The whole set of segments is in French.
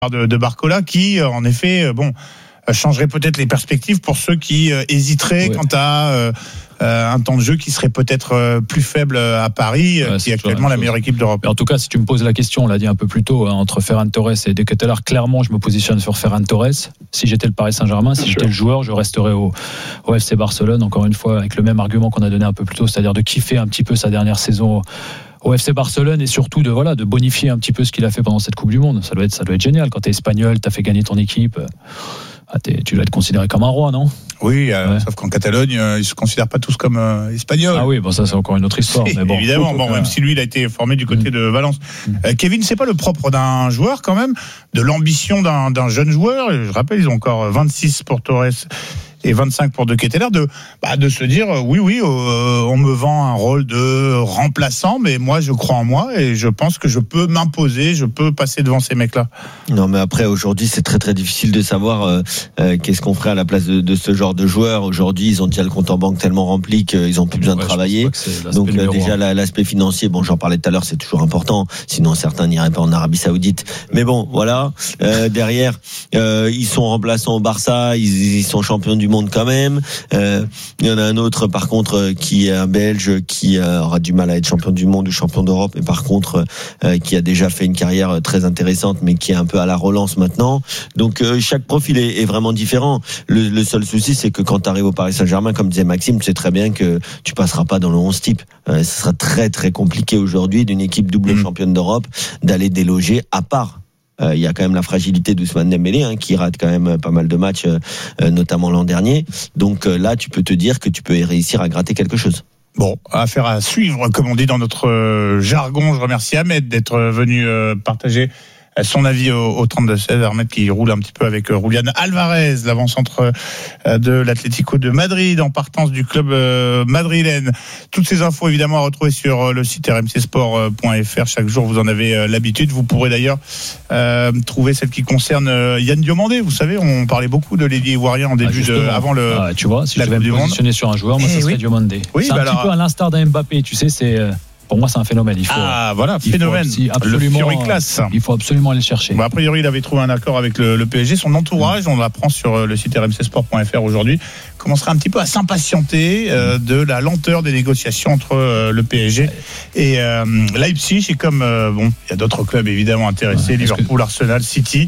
de Barcola qui, en effet, changerait peut-être les perspectives pour ceux qui hésiteraient quant à un temps de jeu qui serait peut-être plus faible à Paris, qui est actuellement la meilleure équipe d'Europe. Mais en tout cas, si tu me poses la question, on l'a dit un peu plus tôt, entre Ferran Torres et De Ketelaere, clairement, je me positionne sur Ferran Torres. Si j'étais le Paris Saint-Germain, si j'étais le joueur, je resterais au FC Barcelone, encore une fois, avec le même argument qu'on a donné un peu plus tôt, c'est-à-dire de kiffer un petit peu sa dernière saison au FC Barcelone et surtout de bonifier un petit peu ce qu'il a fait pendant cette Coupe du Monde. Ça doit être génial. Quand t'es espagnol, t'as fait gagner ton équipe. Tu dois être considéré comme un roi, non ? Oui, sauf qu'en Catalogne, ils se considèrent pas tous comme espagnols. Ah oui, ça c'est encore une autre histoire. Mais bon, évidemment, même si lui il a été formé du côté de Valence. Kevin, c'est pas le propre d'un joueur quand même, de l'ambition d'un jeune joueur. Je rappelle, ils ont encore 26 pour Torres et 25 pour De Ketelaere, de se dire oui, on me vend un rôle de remplaçant, mais moi je crois en moi et je pense que je peux m'imposer, je peux passer devant ces mecs-là. Non, mais après aujourd'hui c'est très très difficile de savoir qu'est-ce qu'on ferait à la place de ce genre de joueurs. Aujourd'hui ils ont déjà le compte en banque tellement rempli qu'ils ont plus besoin de travailler. Donc déjà l'aspect financier, j'en parlais tout à l'heure, c'est toujours important. Sinon certains n'iraient pas en Arabie Saoudite. Mais bon, voilà. Derrière, ils sont remplaçants au Barça, ils sont champions du monde quand même. Il y en a un autre par contre qui est un Belge qui aura du mal à être champion du monde ou champion d'Europe, mais par contre qui a déjà fait une carrière très intéressante mais qui est un peu à la relance maintenant. Donc chaque profil est vraiment différent. Le seul souci c'est que quand tu arrives au Paris Saint-Germain, comme disait Maxime, tu sais très bien que tu passeras pas dans le 11 type. Ce sera très très compliqué aujourd'hui d'une équipe double championne d'Europe d'aller déloger, à part il y a quand même la fragilité d'Ousmane Dembélé qui rate quand même pas mal de matchs, notamment l'an dernier. Donc là, tu peux te dire que tu peux réussir à gratter quelque chose. Bon, affaire à suivre, comme on dit dans notre jargon. Je remercie Ahmed d'être venu partager son avis au 32-16. Ahmed qui roule un petit peu avec Julián Alvarez, l'avant-centre de l'Atlético de Madrid, en partance du club madrilène. Toutes ces infos évidemment à retrouver sur le site rmcsport.fr. Chaque jour vous en avez l'habitude. Vous pourrez d'ailleurs trouver celle qui concerne Yann Diomandé. Vous savez, on parlait beaucoup de l'ailier ivoirien en début avant le. Tu vois, si je devais me positionner sur un joueur, moi ça serait Diomandé. Oui, c'est un petit peu à l'instar d'un Mbappé. Tu sais, pour moi, c'est un phénomène. Phénomène. Le Fury classe. Il faut absolument aller le chercher. A priori, il avait trouvé un accord avec le PSG. Son entourage, on l'apprend sur le site rmcsport.fr aujourd'hui, commencerait un petit peu à s'impatienter de la lenteur des négociations entre le PSG et Leipzig. Et comme il y a d'autres clubs évidemment intéressés, Liverpool, Arsenal, City,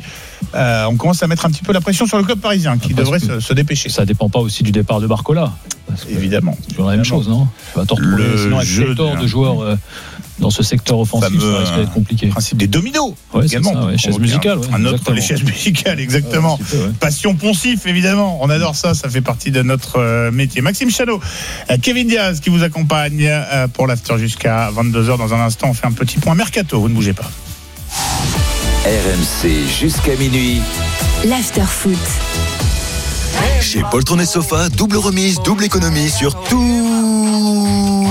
on commence à mettre un petit peu la pression sur le club parisien qui devrait se dépêcher. Ça dépend pas aussi du départ de Barcola. Évidemment. C'est toujours la même chose, non ? Tu vas te retrouver sinon avec pléthore de joueurs dans ce secteur offensif, ça risque d'être compliqué. Le principe des dominos, également. C'est ça, chaise musicale. Un autre, les chaises musicales, exactement. Passion poncif, évidemment. On adore ça fait partie de notre métier. Maxime Chanot, Kevin Diaz qui vous accompagne pour l'after jusqu'à 22h. Dans un instant, on fait un petit point mercato. Vous ne bougez pas. RMC jusqu'à minuit. L'after foot. Chez Poltron et Sofa, double remise, double économie sur tous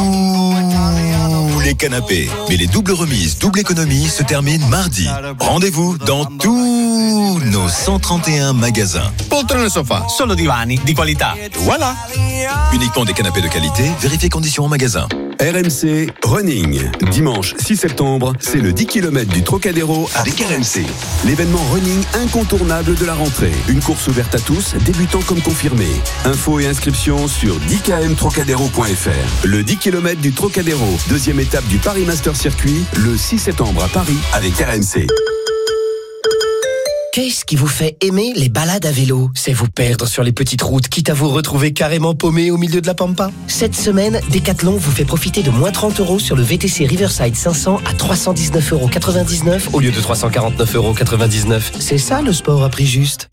les canapés. Mais les doubles remises, double économie se terminent mardi. Rendez-vous dans tous nos 131 magasins. Poltron et Sofa, solo divani di qualità. Voilà. Uniquement des canapés de qualité, vérifiez conditions en magasin. RMC Running. Dimanche 6 septembre, c'est le 10 km du Trocadéro avec RMC. L'événement running incontournable de la rentrée. Une course ouverte à tous, débutant comme confirmé. Infos et inscriptions sur 10kmtrocadéro.fr. Le 10 km du Trocadéro, deuxième étape du Paris Master Circuit, le 6 septembre à Paris avec RMC. Qu'est-ce qui vous fait aimer les balades à vélo ? C'est vous perdre sur les petites routes, quitte à vous retrouver carrément paumé au milieu de la pampa. Cette semaine, Decathlon vous fait profiter de moins 30 € sur le VTC Riverside 500 à 319,99 € au lieu de 349,99 €. C'est ça le sport à prix juste.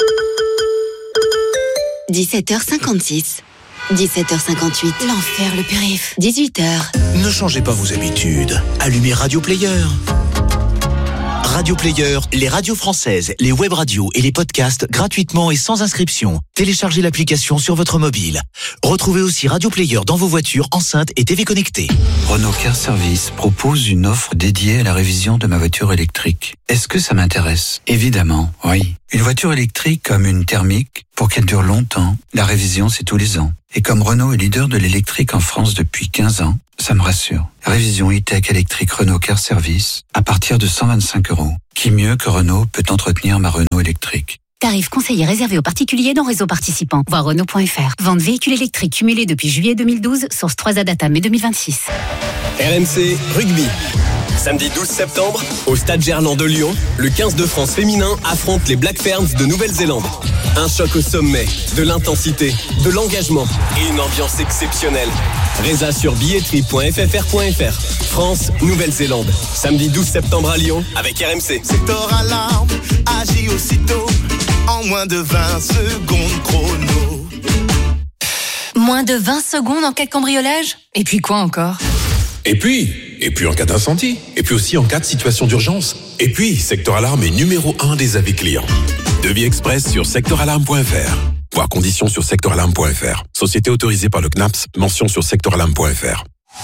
17h56. 17h58. L'enfer, le périph'. 18h. Ne changez pas vos habitudes. Allumez Radio Player. Radio Player, les radios françaises, les web radios et les podcasts gratuitement et sans inscription. Téléchargez l'application sur votre mobile. Retrouvez aussi Radio Player dans vos voitures, enceintes et TV connectées. Renault Car Service propose une offre dédiée à la révision de ma voiture électrique. Est-ce que ça m'intéresse ? Évidemment, oui. Une voiture électrique comme une thermique, pour qu'elle dure longtemps, la révision c'est tous les ans. Et comme Renault est leader de l'électrique en France depuis 15 ans, Ça me rassure. Révision e-tech électrique Renault Car Service à partir de 125 €. Qui mieux que Renault peut entretenir ma Renault électrique? Tarif conseillé réservé aux particuliers dans réseau participant. Voir Renault.fr. Vente véhicule électrique cumulé depuis juillet 2012. Source 3A Data mai 2026. RMC Rugby. Samedi 12 septembre, au Stade Gerland de Lyon, le 15 de France féminin affronte les Black Ferns de Nouvelle-Zélande. Un choc au sommet, de l'intensité, de l'engagement et une ambiance exceptionnelle. Résa sur billetterie.ffr.fr. France, Nouvelle-Zélande. Samedi 12 septembre à Lyon avec RMC. Secteur Alarme agit aussitôt en moins de 20 secondes chrono. Moins de 20 secondes en cas de cambriolage? Et puis quoi encore? Et puis en cas d'incendie. Et puis aussi en cas de situation d'urgence. Et puis, Secteur Alarme est numéro 1 des avis clients. Devis express sur secteuralarme.fr. Voir conditions sur secteuralarme.fr. Société autorisée par le CNAPS. Mention sur secteuralarme.fr.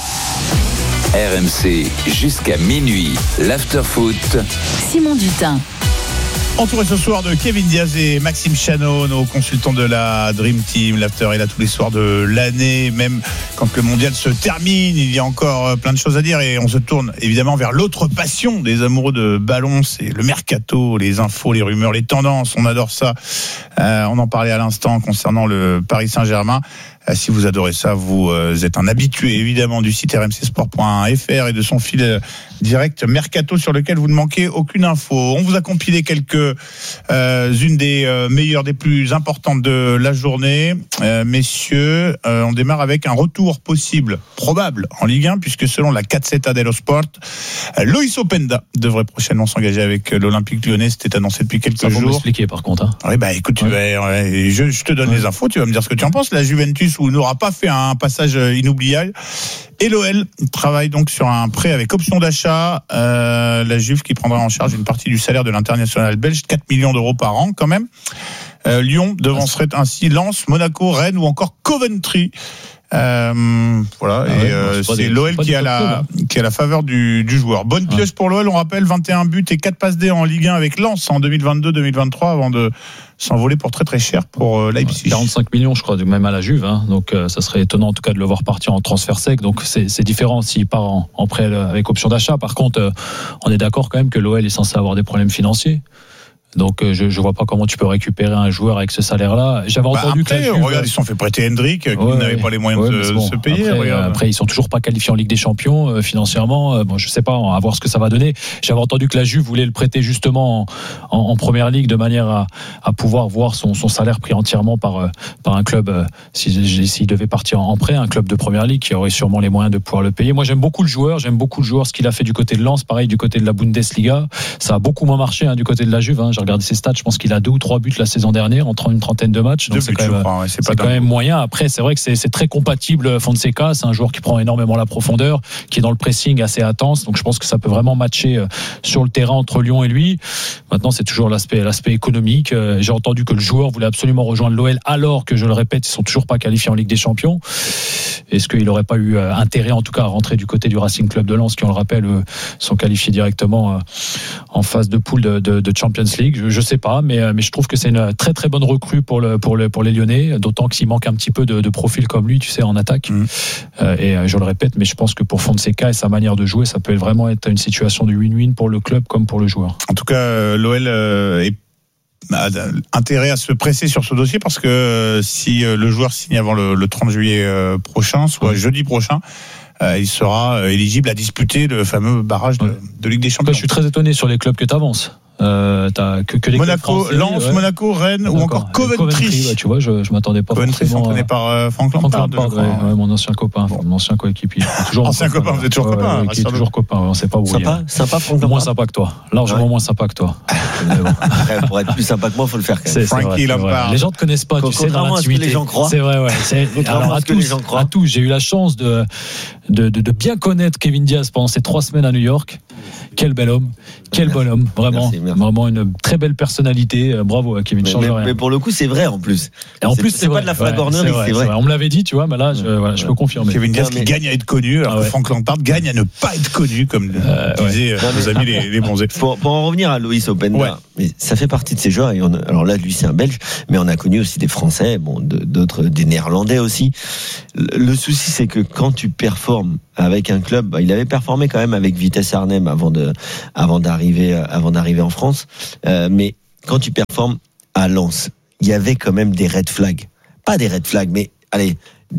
RMC jusqu'à minuit. L'afterfoot. Simon Dutin. Entouré ce soir de Kevin Diaz et Maxime Chanot, nos consultants de la Dream Team. L'after est là tous les soirs de l'année, même quand le mondial se termine. Il y a encore plein de choses à dire et on se tourne évidemment vers l'autre passion des amoureux de ballon, c'est le mercato, les infos, les rumeurs, les tendances. On adore ça. On en parlait à l'instant concernant le Paris Saint-Germain. Si vous adorez ça, vous êtes un habitué évidemment du site rmcsport.fr et de son fil direct Mercato sur lequel vous ne manquez aucune info. On vous a compilé une des meilleures, des plus importantes de la journée. Messieurs, on démarre avec un retour possible, probable en Ligue 1 puisque selon la Gazzetta dello Sport, Loïs Openda devrait prochainement s'engager avec l'Olympique Lyonnais. C'était annoncé depuis quelques jours. Ça va m'expliquer par contre. Oui, écoute, je te donne les infos, tu vas me dire ce que tu en penses. La Juventus où n'aura pas fait un passage inoubliable. Et l'OL travaille donc sur un prêt avec option d'achat. La Juve qui prendra en charge une partie du salaire de l'international belge, 4 millions d'euros par an quand même. Lyon devancerait ainsi Lens, Monaco, Rennes ou encore Coventry. C'est l'OL qui a la faveur du joueur. Bonne pioche pour l'OL, on rappelle 21 buts et 4 passes D en Ligue 1 avec Lens en 2022-2023 avant de s'envoler pour très très cher pour Leipzig. 45 millions je crois même à la Juve, donc ça serait étonnant en tout cas de le voir partir en transfert sec, donc c'est différent s'il part en prêt avec option d'achat. Par contre on est d'accord quand même que l'OL est censé avoir des problèmes financiers. Donc je vois pas comment tu peux récupérer un joueur avec ce salaire-là. J'avais entendu que regarde, ils se sont fait prêter Hendrick qui n'avait pas les moyens de se payer. Après ils sont toujours pas qualifiés en Ligue des Champions financièrement. Je sais pas, on va voir ce que ça va donner. J'avais entendu que la Juve voulait le prêter justement en Première Ligue de manière à pouvoir voir son salaire pris entièrement par un club s'il devait partir en prêt, un club de Première Ligue qui aurait sûrement les moyens de pouvoir le payer. Moi j'aime beaucoup le joueur, ce qu'il a fait du côté de Lens, pareil du côté de la Bundesliga. Ça a beaucoup moins marché du côté de la Juve. J'ai regardé ses stats, je pense qu'il a 2 ou 3 buts la saison dernière en une trentaine de matchs, donc c'est quand même moyen. Après c'est vrai que c'est très compatible. Fonseca, c'est un joueur qui prend énormément la profondeur, qui est dans le pressing assez intense, donc je pense que ça peut vraiment matcher sur le terrain entre Lyon et lui. Maintenant c'est toujours l'aspect économique. J'ai entendu que le joueur voulait absolument rejoindre l'OL alors que, je le répète, ils sont toujours pas qualifiés en Ligue des Champions. Est-ce qu'il n'aurait pas eu intérêt en tout cas à rentrer du côté du Racing Club de Lens qui, on le rappelle, sont qualifiés directement en phase de poule de Champions League? Je sais pas, mais je trouve que c'est une très très bonne recrue pour les Lyonnais, d'autant qu'il manque un petit peu de profil comme lui, tu sais, en attaque. Et je le répète, mais je pense que pour Fonseca et sa manière de jouer, ça peut vraiment être une situation de win-win pour le club comme pour le joueur. En tout cas, l'OL a intérêt à se presser sur ce dossier parce que si le joueur signe avant le 30 juillet prochain, soit jeudi prochain, il sera éligible à disputer le fameux barrage de Ligue des Champions. Je suis très étonné sur les clubs que tu avances. T'as que les Monaco, Français, Lens, Monaco, Rennes ou encore Coventry. Tu vois, je m'attendais pas forcément. Entraîné par Franck Lampard, mon ancien copain, mon ancien coéquipier. Ancien copain, vous êtes toujours copain. Qui est toujours copain, on sait pas où. Sympa, Franck Lampard. Moins sympa que toi, largement moins sympa que toi. Pour être plus sympa que moi, faut le faire. Francky Lampard. Les gens te connaissent pas, tu sais, dans l'intimité. Les gens croient. C'est vrai, ouais. Alors à tous, j'ai eu la chance de bien connaître Kevin Diaz pendant ces 3 semaines à New York. Quel bel homme, quel bon homme, vraiment, vraiment une très belle personnalité. Bravo à Kevin. Mais pour le coup, c'est vrai en plus. Et en plus, c'est pas de la flagornerie, c'est vrai. On me l'avait dit, tu vois, mais là, je peux confirmer. Kevin Diaz qui gagne à être connu, alors que Frank Lampard gagne à ne pas être connu, comme disaient nos amis les bronzés. Pour en revenir à Loïs Openda, mais ça fait partie de ces joueurs. Alors là, lui, c'est un Belge, mais on a connu aussi des Français, d'autres, des Néerlandais aussi. Le souci, c'est que quand tu performes avec un club, il avait performé quand même avec Vitesse Arnhem avant d'arriver en France, mais quand tu performes à Lens, il y avait quand même des red flags, pas des red flags, mais allez,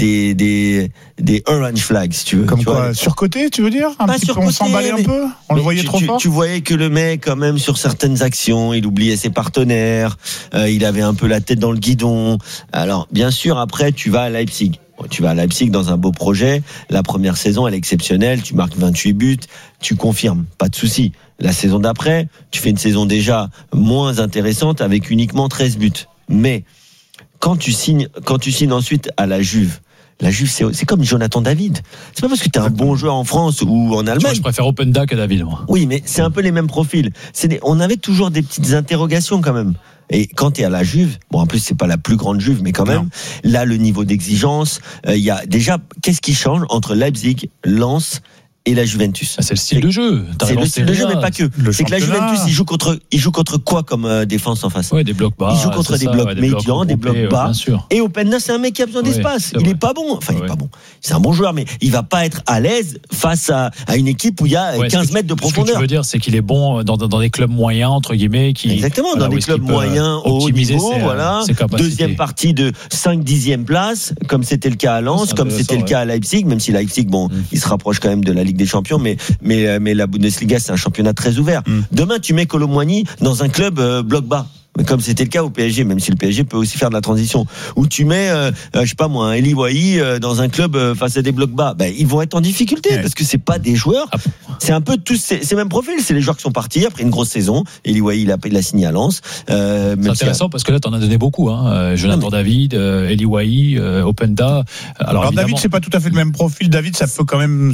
des orange flags, si tu veux. Comme tu quoi, surcoté, tu veux dire? On s'emballait un peu? On le voyait trop fort? Tu voyais que le mec, quand même, sur certaines actions, il oubliait ses partenaires, il avait un peu la tête dans le guidon. Alors, bien sûr, après, tu vas à Leipzig. Tu vas à Leipzig dans un beau projet. La première saison, elle est exceptionnelle. Tu marques 28 buts. Tu confirmes. Pas de souci. La saison d'après, tu fais une saison déjà moins intéressante avec uniquement 13 buts. Mais, quand tu signes ensuite à la Juve, c'est comme Jonathan David. C'est pas parce que t'es un bon joueur en France ou en Allemagne. Je préfère Openda qu'à David, moi. Oui, mais c'est un peu les mêmes profils. On avait toujours des petites interrogations quand même. Et quand t'es à la Juve, bon, en plus c'est pas la plus grande Juve, mais quand même, là le niveau d'exigence, il y a déjà, qu'est-ce qui change entre Leipzig, Lens et la Juventus? C'est le style de jeu. C'est le style de jeu, mais pas que. C'est que la Juventus, il joue contre quoi comme défense en face? Ouais, des blocs bas. Il joue contre des blocs médians, des blocs bas. Et Openda, c'est un mec qui a besoin d'espace. Il est pas bon. Enfin, il est pas bon. C'est un bon joueur, mais il va pas être à l'aise face à une équipe où il y a 15 mètres de profondeur. Ce que tu veux dire, c'est qu'il est bon dans des clubs moyens, entre guillemets, exactement, dans des clubs moyens, au haut niveau, voilà. Deuxième partie de 5-10e place, comme c'était le cas à Lens, comme c'était le cas à Leipzig, même si Leipzig, il se rapproche quand même de la Ligue des Champions, mais la Bundesliga, c'est un championnat très ouvert. Demain, tu mets Kolo Muani dans un club bloc bas, comme c'était le cas au PSG, même si le PSG peut aussi faire de la transition, où tu mets je sais pas moi, un Eli Wahi dans un club face à des blocs bas, ils vont être en difficulté parce que c'est pas des joueurs, c'est un peu tous ces mêmes profils, c'est les joueurs qui sont partis après une grosse saison. Eli Wahi, il a signé à Lens. C'est intéressant parce que là t'en as donné beaucoup, Jonathan David, Eli Wahi, Openda. Alors David, c'est pas tout à fait le même profil. David, ça peut quand même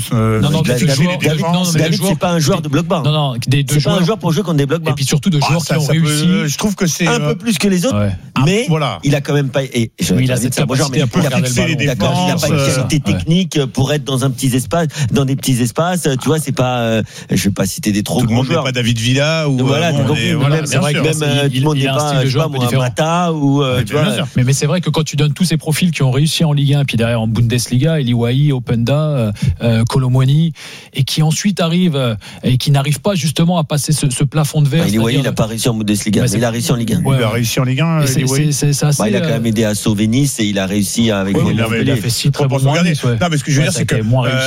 David, c'est pas un joueur de bloc bas. Non, c'est pas un joueur pour jouer contre des blocs bas. Et puis surtout de joueurs qui ont réussi. Je trouve que c'est un peu plus que les autres, mais il a quand même pas. Il a cette capacité à pouvoir garder le ballon. Il a pas une qualité technique pour être dans des petits espaces. Tu vois, c'est pas. Je vais pas citer des trop grands joueurs. Pas David Villa ou voilà. C'est vrai que même tout le monde n'est pas. Je sais pas moi, Mata ou. Mais c'est vrai que quand tu donnes tous ces profils qui ont réussi en Ligue 1, puis derrière en Bundesliga, Eli Wahi, Openda, Kolo Muani, et qui ensuite arrivent et qui n'arrivent pas justement à passer ce plafond de verre. Eli Wahi, il a pas réussi en Bundesliga, mais il a réussi en Ligue 1. Il a réussi en Ligue 1. Il a quand même aidé à sauver Nice et il a réussi avec il a fait 6 très bons mois. Non, mais ce que je veux dire, c'est que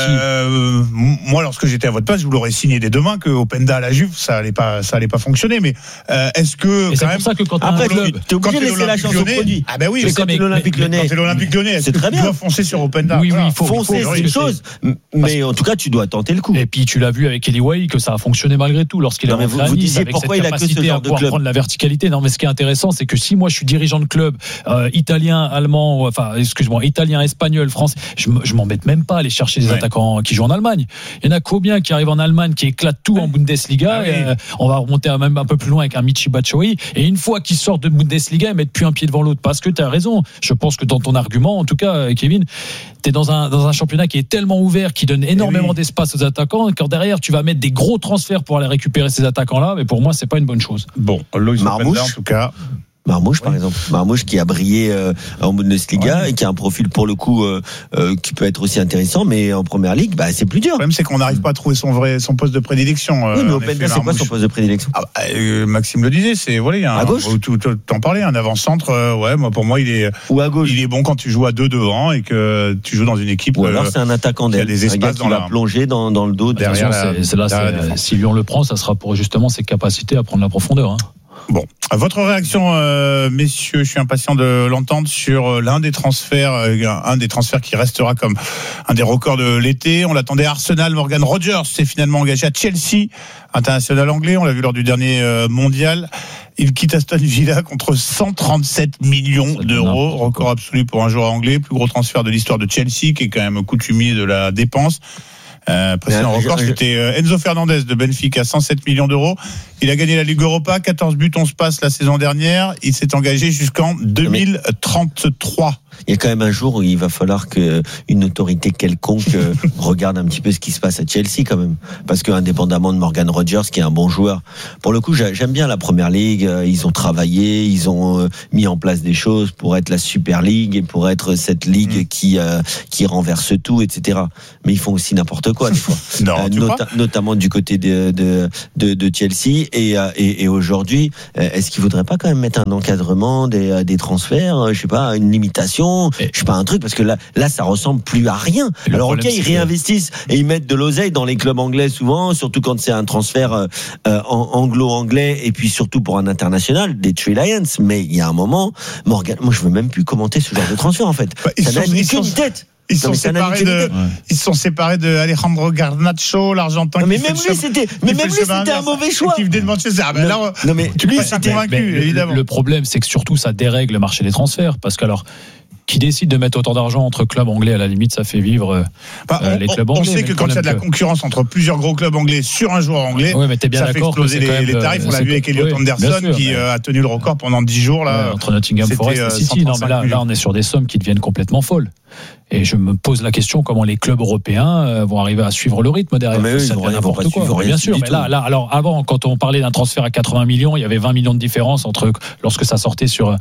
moi, lorsque j'étais à votre place, je vous l'aurais signé dès demain que Openda à la Juve, ça allait pas fonctionner. Mais est-ce que c'est pour ça que quand après t'es obligé de laisser la chance au produit. Ah ben oui, mais quand t'es l'Olympique Lyonnais, c'est très bien. Tu dois foncer sur Openda. Oui, il faut foncer, c'est une chose. Mais en tout cas, tu dois tenter le coup. Et puis tu l'as vu avec Eli Wahi que ça a fonctionné malgré tout lorsqu'il a rentré à Nice. Vous disiez pourquoi il a que ce genre de club. Prendre la verticalité. Non, mais ce qui est intéressant, c'est que si moi je suis dirigeant de club italien, allemand, italien, espagnol, français, je m'embête même pas à aller chercher des attaquants qui jouent en Allemagne. Il y en a combien qui arrivent en Allemagne, qui éclatent tout en Bundesliga. On va remonter même un peu plus loin avec un Michy Batshuayi. Et une fois qu'ils sortent de Bundesliga, ils mettent plus un pied devant l'autre. Parce que tu as raison. Je pense que dans ton argument, en tout cas, Kevin, tu es dans un championnat qui est tellement ouvert, qui donne énormément d'espace aux attaquants. Et quand derrière, tu vas mettre des gros transferts pour aller récupérer ces attaquants-là, mais pour moi, c'est pas une bonne chose. Bon, Loïs Openda, en tout cas. Marmouche, par exemple. Marmouche qui a brillé en Bundesliga et qui a un profil pour le coup qui peut être aussi intéressant, mais en première ligue, c'est plus dur. Le problème, c'est qu'on n'arrive pas à trouver son poste de prédilection. Oui, mais Openda, c'est quoi son poste de prédilection? Maxime le disait, c'est à gauche. T'en parlais, un avant-centre. Pour moi, il est ou à gauche. Il est bon quand tu joues à 2 devant et que tu joues dans une équipe. Ou alors c'est un attaquant d'aile, des espaces qui va plonger dans le dos derrière. Si Lyon le prend, ça sera pour justement ses capacités à prendre la profondeur. Bon, votre réaction, messieurs, je suis impatient de l'entendre sur un des transferts qui restera comme un des records de l'été. On l'attendait à Arsenal. Morgan Rogers s'est finalement engagé à Chelsea, international anglais. On l'a vu lors du dernier mondial. Il quitte Aston Villa contre 137 millions d'euros, record absolu pour un joueur anglais, plus gros transfert de l'histoire de Chelsea, qui est quand même coutumier de la dépense. Précédent record, c'était Enzo Fernandez de Benfica, 107 millions d'euros. Il a gagné la Ligue Europa, 14 buts, 11 passes la saison dernière. Il s'est engagé jusqu'en 2033. Il y a quand même un jour où il va falloir qu'une autorité quelconque regarde un petit peu ce qui se passe à Chelsea quand même. Parce que indépendamment de Morgan Rogers, qui est un bon joueur, pour le coup, j'aime bien la Première Ligue. Ils ont travaillé, ils ont mis en place des choses pour être la Super League et pour être cette ligue qui renverse tout, etc. Mais ils font aussi n'importe quoi des fois. Notamment du côté de Chelsea. Et aujourd'hui, est-ce qu'ils voudraient pas quand même mettre un encadrement des transferts, je sais pas, une limitation? Je sais pas, un truc, parce que là ça ressemble plus à rien. Alors ok, ils réinvestissent et ils mettent de l'oseille dans les clubs anglais souvent, surtout quand c'est un transfert anglo-anglais, et puis surtout pour un international, des Three Lions. Mais il y a un moment, Morgan, moi je veux même plus commenter ce genre de transfert en fait. Ça n'a ni queue ni tête. Ils se sont séparés de Alejandro Garnacho, l'Argentin. Mais même lui, c'était un mauvais choix. Qui venait de Manchester. Lui, c'était convaincu, évidemment. Le problème, c'est que surtout, ça dérègle le marché des transferts. Parce que alors, qui décide de mettre autant d'argent entre clubs anglais, à la limite, ça fait vivre les clubs anglais. On sait que quand il y a de la concurrence entre plusieurs gros clubs anglais sur un joueur anglais, ça fait exploser les tarifs. On l'a vu avec Elliot Anderson qui a tenu le record pendant 10 jours. Là, entre Nottingham Forest et City. Non, mais là, on est sur des sommes qui deviennent complètement folles. Et je me pose la question, comment les clubs européens vont arriver à suivre le rythme derrière. Mais ça devient n'importe quoi. Bien sûr, mais là, alors avant, quand on parlait d'un transfert à 80 millions, il y avait 20 millions de différence entre lorsque ça sortait sur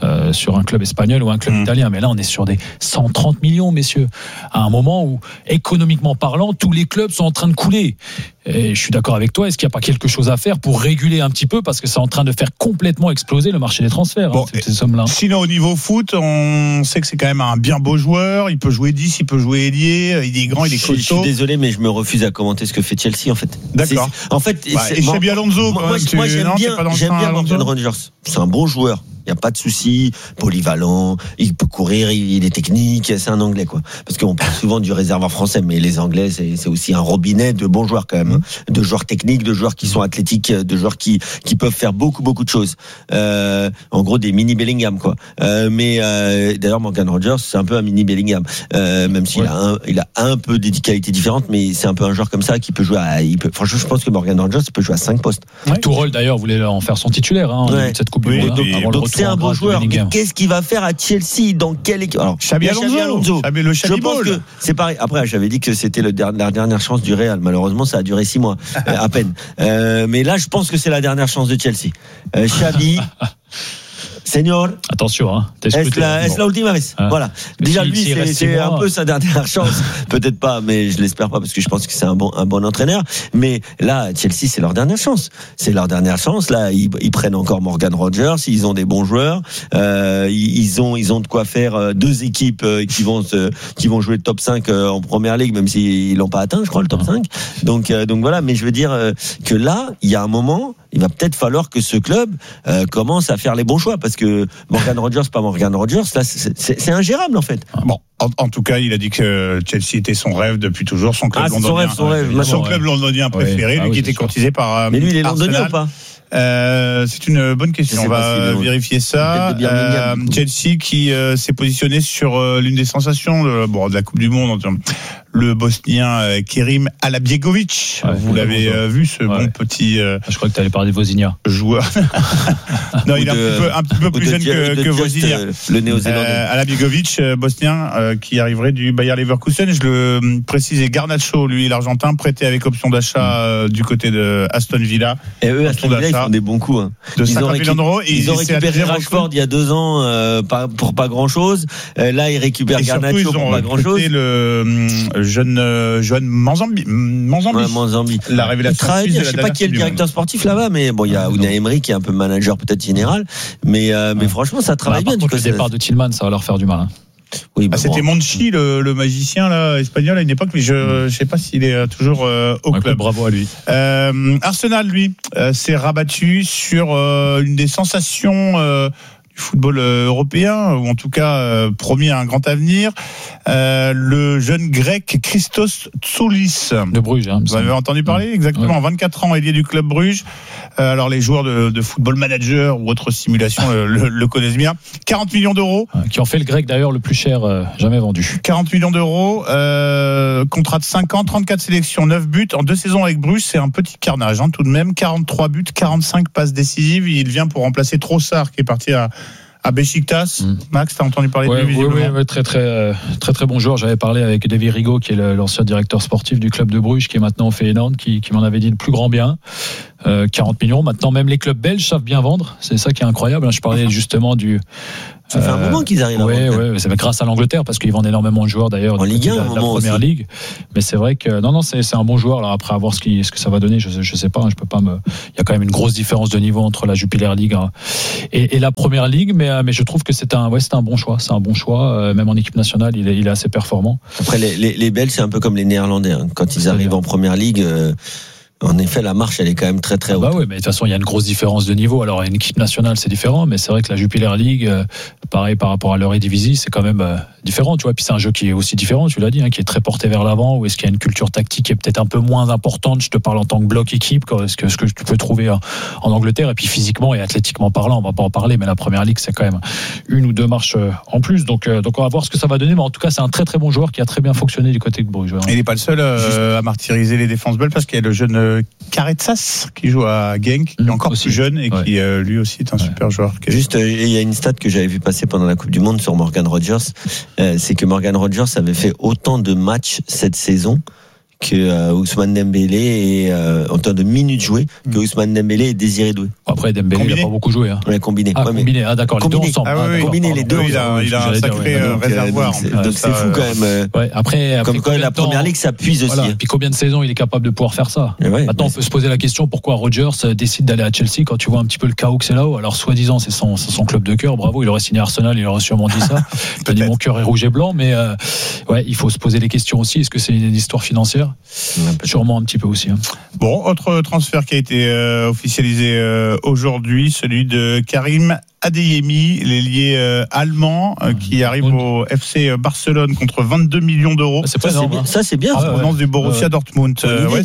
un club espagnol ou un club italien. Mais là, on est sur des 130 millions, messieurs. À un moment où, économiquement parlant, tous les clubs sont en train de couler. Et je suis d'accord avec toi. Est-ce qu'il n'y a pas quelque chose à faire pour réguler un petit peu, parce que c'est en train de faire complètement exploser le marché des transferts, ces sommes-là. Sinon, au niveau foot, on sait que c'est quand même un bien beau joueur. Il peut jouer 10, il peut jouer ailier. Il est grand, il est costaud. Je suis désolé, mais je me refuse à commenter ce que fait Chelsea en fait. D'accord. En fait, et Xabi Alonso. Moi, j'aime bien Morgan Rogers. C'est un bon joueur. Il n'y a pas de souci, polyvalent, il peut courir, il est technique, c'est un Anglais quoi. Parce qu'on parle souvent du réservoir français, mais les Anglais c'est aussi un robinet de bons joueurs quand même, de joueurs techniques, de joueurs qui sont athlétiques, de joueurs qui peuvent faire beaucoup de choses. En gros des mini Bellingham quoi. Mais d'ailleurs Morgan Rogers c'est un peu un mini Bellingham, même s'il il a un peu des qualités différentes, mais c'est un peu un joueur comme ça qui peut jouer franchement je pense que Morgan Rogers peut jouer à 5 postes. Tourelle d'ailleurs voulait en faire son titulaire cette Coupe du Monde avant le retour. C'est un bon joueur. Mais qu'est-ce qu'il va faire à Chelsea? Dans quelle équipe? Alors, Xabi Alonso. Je pense que c'est pareil. Après, j'avais dit que c'était la dernière chance du Real. Malheureusement, ça a duré 6 mois, à peine. Mais là, je pense que c'est la dernière chance de Chelsea. Xabi. Señor, attention, es la última vez. Voilà. Déjà lui, c'est un peu sa dernière chance. Peut-être pas, mais je l'espère pas parce que je pense que c'est un bon entraîneur. Mais là, Chelsea, c'est leur dernière chance. C'est leur dernière chance. Là, ils prennent encore Morgan Rogers. Ils ont des bons joueurs. Ils ont de quoi faire 2 équipes qui vont jouer le top 5 en première ligue, même s'ils l'ont pas atteint, je crois, le top 5. Donc voilà. Mais je veux dire que là, il y a un moment, il va peut-être falloir que ce club commence à faire les bons choix, parce que Morgan Rogers, pas Morgan Rogers, là c'est ingérable en fait. Bon, en tout cas, il a dit que Chelsea était son rêve depuis toujours, son club londonien. Son club londonien préféré, lui qui était courtisé par. Mais lui, il est londonien ou pas? C'est une bonne question. On va vérifier ça. Chelsea qui s'est positionné sur l'une des sensations de la Coupe du Monde, le Bosnien Kerim Alabjegovic. Vous l'avez vu, ce bon petit. Je crois que tu allais parler de Vozinha. Joueur. Non, il est un petit peu plus jeune que Vozinha. Le Néo-Zélandais. Alabjegovic, Bosnien, qui arriverait du Bayer Leverkusen. Je le précisais, Garnacho, lui, l'Argentin, prêté avec option d'achat du côté de Aston Villa. Et eux, Aston Villa, ils font des bons coups. De 50 millions d'euros. Ils ont récupéré Rashford il y a 2 ans pour pas grand-chose. Là, ils récupèrent Garnacho pour pas grand-chose. Le jeune Manzambi. La révélation. Je sais pas qui est le directeur sportif là-bas, mais bon, il y a Unai Emery qui est un peu manager peut-être général, mais franchement, ça travaille bien. Par contre, le départ de Tillman, ça va leur faire du mal. Oui, c'était Monchi, le magicien là, espagnol à une époque, mais je sais pas s'il est toujours au club. Bravo à lui. Arsenal, lui, s'est rabattu sur une des sensations football européen, ou en tout cas promis à un grand avenir. Le jeune grec Christos Tsoulis de Bruges. Vous avez entendu parler? Exactement, 24 ans, ailier du club Bruges. Alors les joueurs de Football Manager ou autres simulations le connaissent bien. 40 millions d'euros. Qui en fait le grec d'ailleurs le plus cher jamais vendu. 40 millions d'euros, contrat de 5 ans, 34 sélections, 9 buts. En 2 saisons avec Bruges, c'est un petit carnage tout de même. 43 buts, 45 passes décisives. Il vient pour remplacer Trossard qui est parti à Beşiktaş. Max, t'as entendu parler de lui visiblement? Oui, très bon joueur. J'avais parlé avec David Rigaud, qui est l'ancien directeur sportif du club de Bruges, qui est maintenant au Feyenoord, qui m'en avait dit le plus grand bien. 40 millions. Maintenant, même les clubs belges savent bien vendre. C'est ça qui est incroyable. Je parlais justement du. Ça fait un moment qu'ils arrivent à vendre. Oui, c'est grâce à l'Angleterre, parce qu'ils vendent énormément de joueurs d'ailleurs en Ligue 1, la première aussi. Ligue. Mais c'est vrai que non, c'est un bon joueur. Alors après, à voir ce que ça va donner, je sais pas. Je peux pas me. Il y a quand même une grosse différence de niveau entre la Jupiler League et la Première Ligue, mais je trouve que c'est un bon choix. C'est un bon choix. Même en équipe nationale, il est assez performant. Après, les Belges, c'est un peu comme les Néerlandais. Quand ils arrivent en Première Ligue. En effet, la marche, elle est quand même très très haute. Oui, mais de toute façon, il y a une grosse différence de niveau. Alors, une équipe nationale, c'est différent, mais c'est vrai que la Jupiler League, pareil par rapport à l'Eredivisie, c'est quand même différent, tu vois. Puis c'est un jeu qui est aussi différent, tu l'as dit, qui est très porté vers l'avant, où est-ce qu'il y a une culture tactique qui est peut-être un peu moins importante. Je te parle en tant que bloc équipe, ce que tu peux trouver en Angleterre. Et puis physiquement et athlétiquement parlant, on va pas en parler, mais la Première Ligue, c'est quand même 1 ou 2 marches en plus. Donc on va voir ce que ça va donner. Mais en tout cas, c'est un très très bon joueur qui a très bien fonctionné du côté de Bruges. Il n'est pas le seul à martyriser les défenses belges, parce qu'il y a le jeune Karetsas qui joue à Genk, qui est encore aussi plus jeune et qui lui aussi est un super joueur. Juste, il y a une stat que j'avais vu passer pendant la Coupe du Monde sur Morgan Rogers, c'est que Morgan Rogers avait fait autant de matchs cette saison que Ousmane Dembélé et en termes de minutes jouées que Ousmane Dembélé et Désiré Doué. Après Dembélé il n'a pas beaucoup joué. Ouais, combiné. Combiné. D'accord, les deux ensemble. Combiné les deux. Il a un sacré réservoir. Donc c'est fou quand même. Après comme quand la Première Ligue s'appuie aussi. Et puis combien de saisons il est capable de pouvoir faire ça? Maintenant on peut se poser la question pourquoi Rogers décide d'aller à Chelsea quand tu vois un petit peu le chaos que c'est là-haut. Alors soi-disant c'est son club de cœur, bravo, il aurait signé Arsenal, il aurait sûrement dit ça. Il a dit mon cœur est rouge et blanc, mais il faut se poser les questions aussi. Est-ce que c'est une histoire financière? Sûrement un petit peu aussi. Bon, autre transfert qui a été officialisé aujourd'hui, celui de Karim Adeyemi, l'ailier allemand qui arrive au FC Barcelone contre 22 millions d'euros. Ça c'est bien. En provenance du Borussia Dortmund.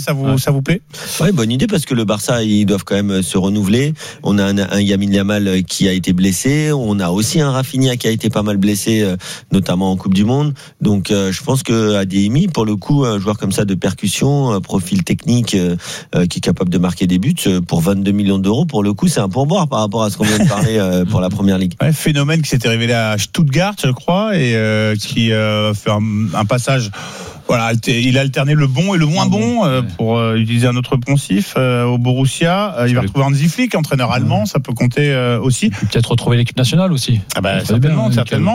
Ça vous plaît? Ouais, bonne idée, parce que le Barça, ils doivent quand même se renouveler. On a un Lamine Yamal qui a été blessé. On a aussi un Rafinha qui a été pas mal blessé, notamment en Coupe du Monde. Donc je pense que Adeyemi, pour le coup, un joueur comme ça de percussion, profil technique, qui est capable de marquer des buts, pour 22 millions d'euros, pour le coup, c'est un pourboire par rapport à ce qu'on vient de parler pour la Première Ligue. Ouais, phénomène qui s'était révélé à Stuttgart, je crois, et qui fait un passage. Voilà, il a alterné le bon et le moins bon, pour utiliser un autre poncif au Borussia. Il va retrouver Hansi Flick, entraîneur allemand, ça peut compter aussi. Il peut peut-être retrouver l'équipe nationale aussi. Certainement.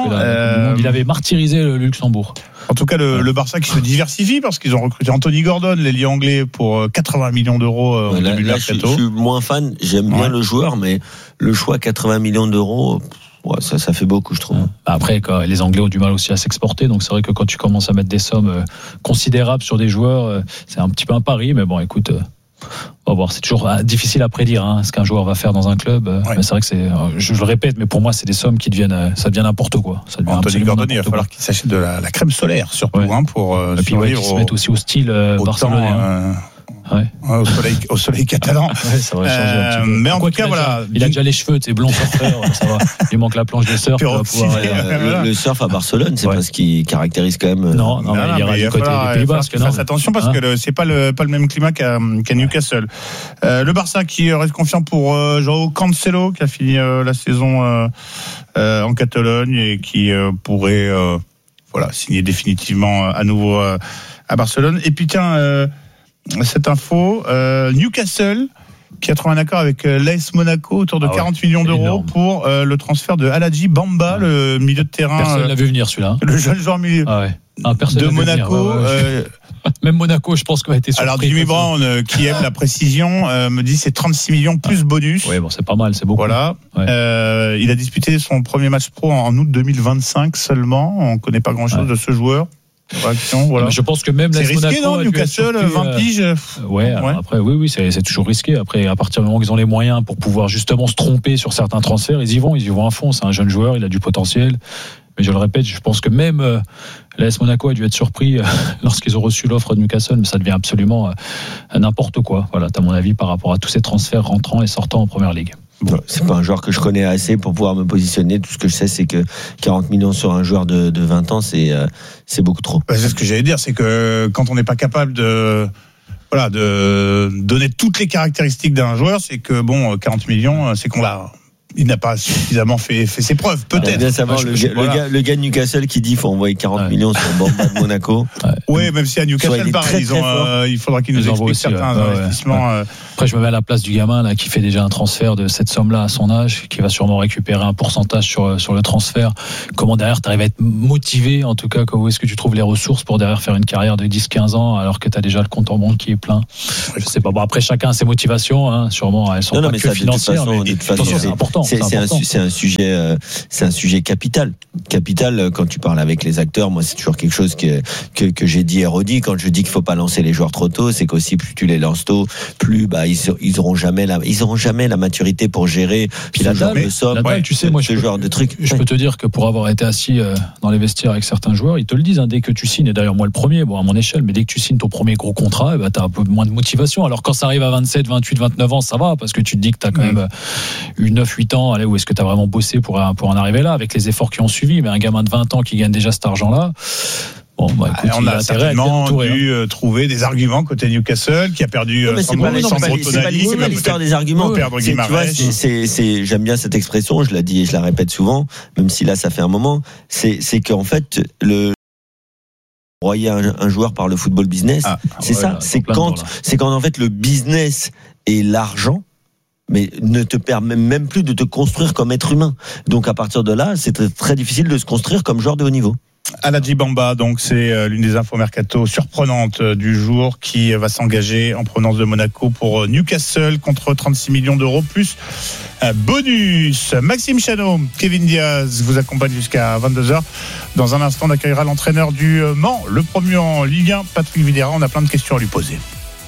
Il avait martyrisé le Luxembourg. En tout cas, le Barça qui se diversifie, parce qu'ils ont recruté Anthony Gordon, l'ailier anglais, pour 80 millions d'euros au début de mercato. Je suis moins fan, j'aime bien le joueur, mais le choix 80 millions d'euros... ça fait beaucoup, je trouve. Après, les Anglais ont du mal aussi à s'exporter, donc c'est vrai que quand tu commences à mettre des sommes considérables sur des joueurs, c'est un petit peu un pari, mais bon, écoute, on va voir. C'est toujours difficile à prédire ce qu'un joueur va faire dans un club. Mais c'est vrai que je le répète, mais pour moi, c'est des sommes qui ça devient n'importe quoi. Anthony Gordon, il va falloir qu'il s'achète de la crème solaire, surtout, pour et puis qu'il se mette aussi au style barcelonais. Au soleil catalan. Ça va changer un petit peu. Mais en tout cas, il a déjà les cheveux, c'est blond surfeur, ça va. Il manque la planche de surf. Le surf à Barcelone, c'est pas ce qui caractérise quand même. Non, mais il ira du côté des Pays Basques. Fasse attention, parce que c'est pas le même climat qu'à Newcastle. Le Barça qui reste confiant pour Joao Cancelo, qui a fini la saison en Catalogne et qui pourrait signer définitivement à nouveau à Barcelone. Et puis tiens, cette info, Newcastle qui a trouvé un accord avec l'AS Monaco autour de 40 millions d'euros énorme. Pour le transfert de Aladji Bamba, le milieu de terrain. Personne l'a vu venir celui-là. Le jeune joueur milieu de Monaco. Même Monaco, je pense qu'on a été surpris. Alors Jimmy Brown, qui aime la précision, me dit c'est 36 millions plus bonus. Oui, bon, c'est pas mal, c'est beaucoup. Voilà. Ouais. Il a disputé son premier match pro en août 2025 seulement. On connaît pas grand-chose de ce joueur. Voilà. Je pense que même c'est risqué, non, Newcastle, 20 piges. Ouais. Après, oui, c'est toujours risqué. Après, à partir du moment qu'ils ont les moyens pour pouvoir justement se tromper sur certains transferts, ils y vont à fond. C'est un jeune joueur, il a du potentiel. Mais je le répète, je pense que même l'AS Monaco a dû être surpris lorsqu'ils ont reçu l'offre de Newcastle, mais ça devient absolument n'importe quoi. Voilà, à mon avis, par rapport à tous ces transferts rentrant et sortant en Première Ligue. Bon, c'est pas un joueur que je connais assez pour pouvoir me positionner. Tout ce que je sais, c'est que 40 millions sur un joueur de 20 ans, c'est beaucoup trop. C'est ce que j'allais dire, c'est que quand on n'est pas capable de donner toutes les caractéristiques d'un joueur, c'est que 40 millions, c'est il n'a pas suffisamment fait ses preuves, peut-être. Bien savoir le gars de Newcastle qui dit qu'il faut envoyer 40 millions sur le Bamba de Monaco. Oui, même si à Newcastle, pareil, il faudra qu'il nous explique certains investissements. Après, je me mets à la place du gamin là, qui fait déjà un transfert de cette somme-là à son âge, qui va sûrement récupérer un pourcentage sur le transfert. Comment derrière, tu arrives à être motivé, en tout cas, où est-ce que tu trouves les ressources pour derrière faire une carrière de 10-15 ans, alors que tu as déjà le compte en banque qui est plein. Je sais pas. Bon, après, chacun a ses motivations, sûrement, elles sont pas que financières, mais de toute façon, c'est important. C'est un sujet capital. Capital, quand tu parles avec les acteurs, moi, c'est toujours quelque chose que j'ai dit et redit. Quand je dis qu'il faut pas lancer les joueurs trop tôt, c'est qu'aussi plus tu les lances tôt, plus ils auront jamais la maturité pour gérer. Puis la dalle de somme, tu sais, moi, ce genre de truc. Je peux te dire que pour avoir été assis dans les vestiaires avec certains joueurs, ils te le disent, dès que tu signes, et d'ailleurs moi le premier, à mon échelle, mais dès que tu signes ton premier gros contrat, t'as un peu moins de motivation. Alors quand ça arrive à 27, 28, 29 ans, ça va, parce que tu te dis que t'as quand même eu 9-8 ans, où est-ce que tu as vraiment bossé pour en arriver là, avec les efforts qui ont suivi. Mais un gamin de 20 ans qui gagne déjà cet argent-là, écoute, on a certainement dû trouver des arguments côté Newcastle, qui a perdu c'est pas l'histoire des arguments. J'aime bien cette expression, je la dis et je la répète souvent, même si là ça fait un moment, c'est qu'en fait broyer un joueur par le football business, c'est quand en fait le business et l'argent mais ne te permet même plus de te construire comme être humain. Donc à partir de là, c'est très, très difficile de se construire comme joueur de haut niveau. Aladji Bamba, donc c'est l'une des infos mercato surprenantes du jour, qui va s'engager en provenance de Monaco pour Newcastle contre 36 millions d'euros plus bonus. Maxime Chanot, Kevin Diaz vous accompagne jusqu'à 22h. Dans un instant, on accueillera l'entraîneur du Mans, le premier en Ligue 1, Patrick Vieira. On a plein de questions à lui poser.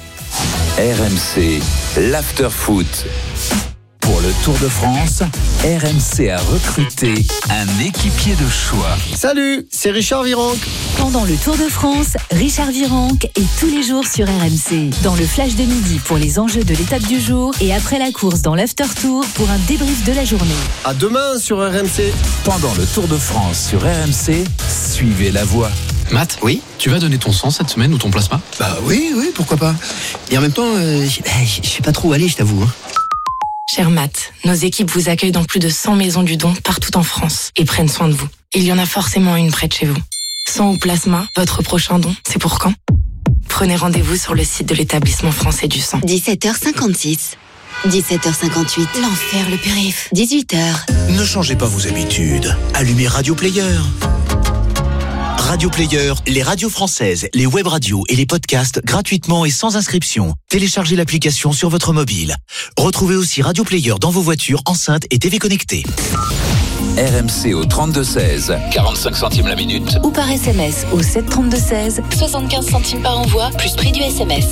RMC, l'after-foot. Pour le Tour de France, RMC a recruté un équipier de choix. Salut, c'est Richard Virenque. Pendant le Tour de France, Richard Virenque est tous les jours sur RMC. Dans le flash de midi pour les enjeux de l'étape du jour et après la course dans l'after tour pour un débrief de la journée. À demain sur RMC. Pendant le Tour de France sur RMC, suivez la voie. Matt, oui, tu vas donner ton sang cette semaine ou ton plasma ? Bah oui, pourquoi pas. Et en même temps, je sais pas trop où aller, je t'avoue. Cher Matt, nos équipes vous accueillent dans plus de 100 maisons du don partout en France et prennent soin de vous. Il y en a forcément une près de chez vous. Sang ou plasma, votre prochain don, c'est pour quand ? Prenez rendez-vous sur le site de l'établissement français du sang. 17h56. 17h58. L'enfer, le périph'. 18h. Ne changez pas vos habitudes. Allumez Radio Player. Radio Player, les radios françaises, les web radios et les podcasts gratuitement et sans inscription. Téléchargez l'application sur votre mobile. Retrouvez aussi Radio Player dans vos voitures, enceintes et TV connectées. RMC au 32-16, 45 centimes la minute. Ou par SMS au 732-16, 75 centimes par envoi, plus prix du SMS.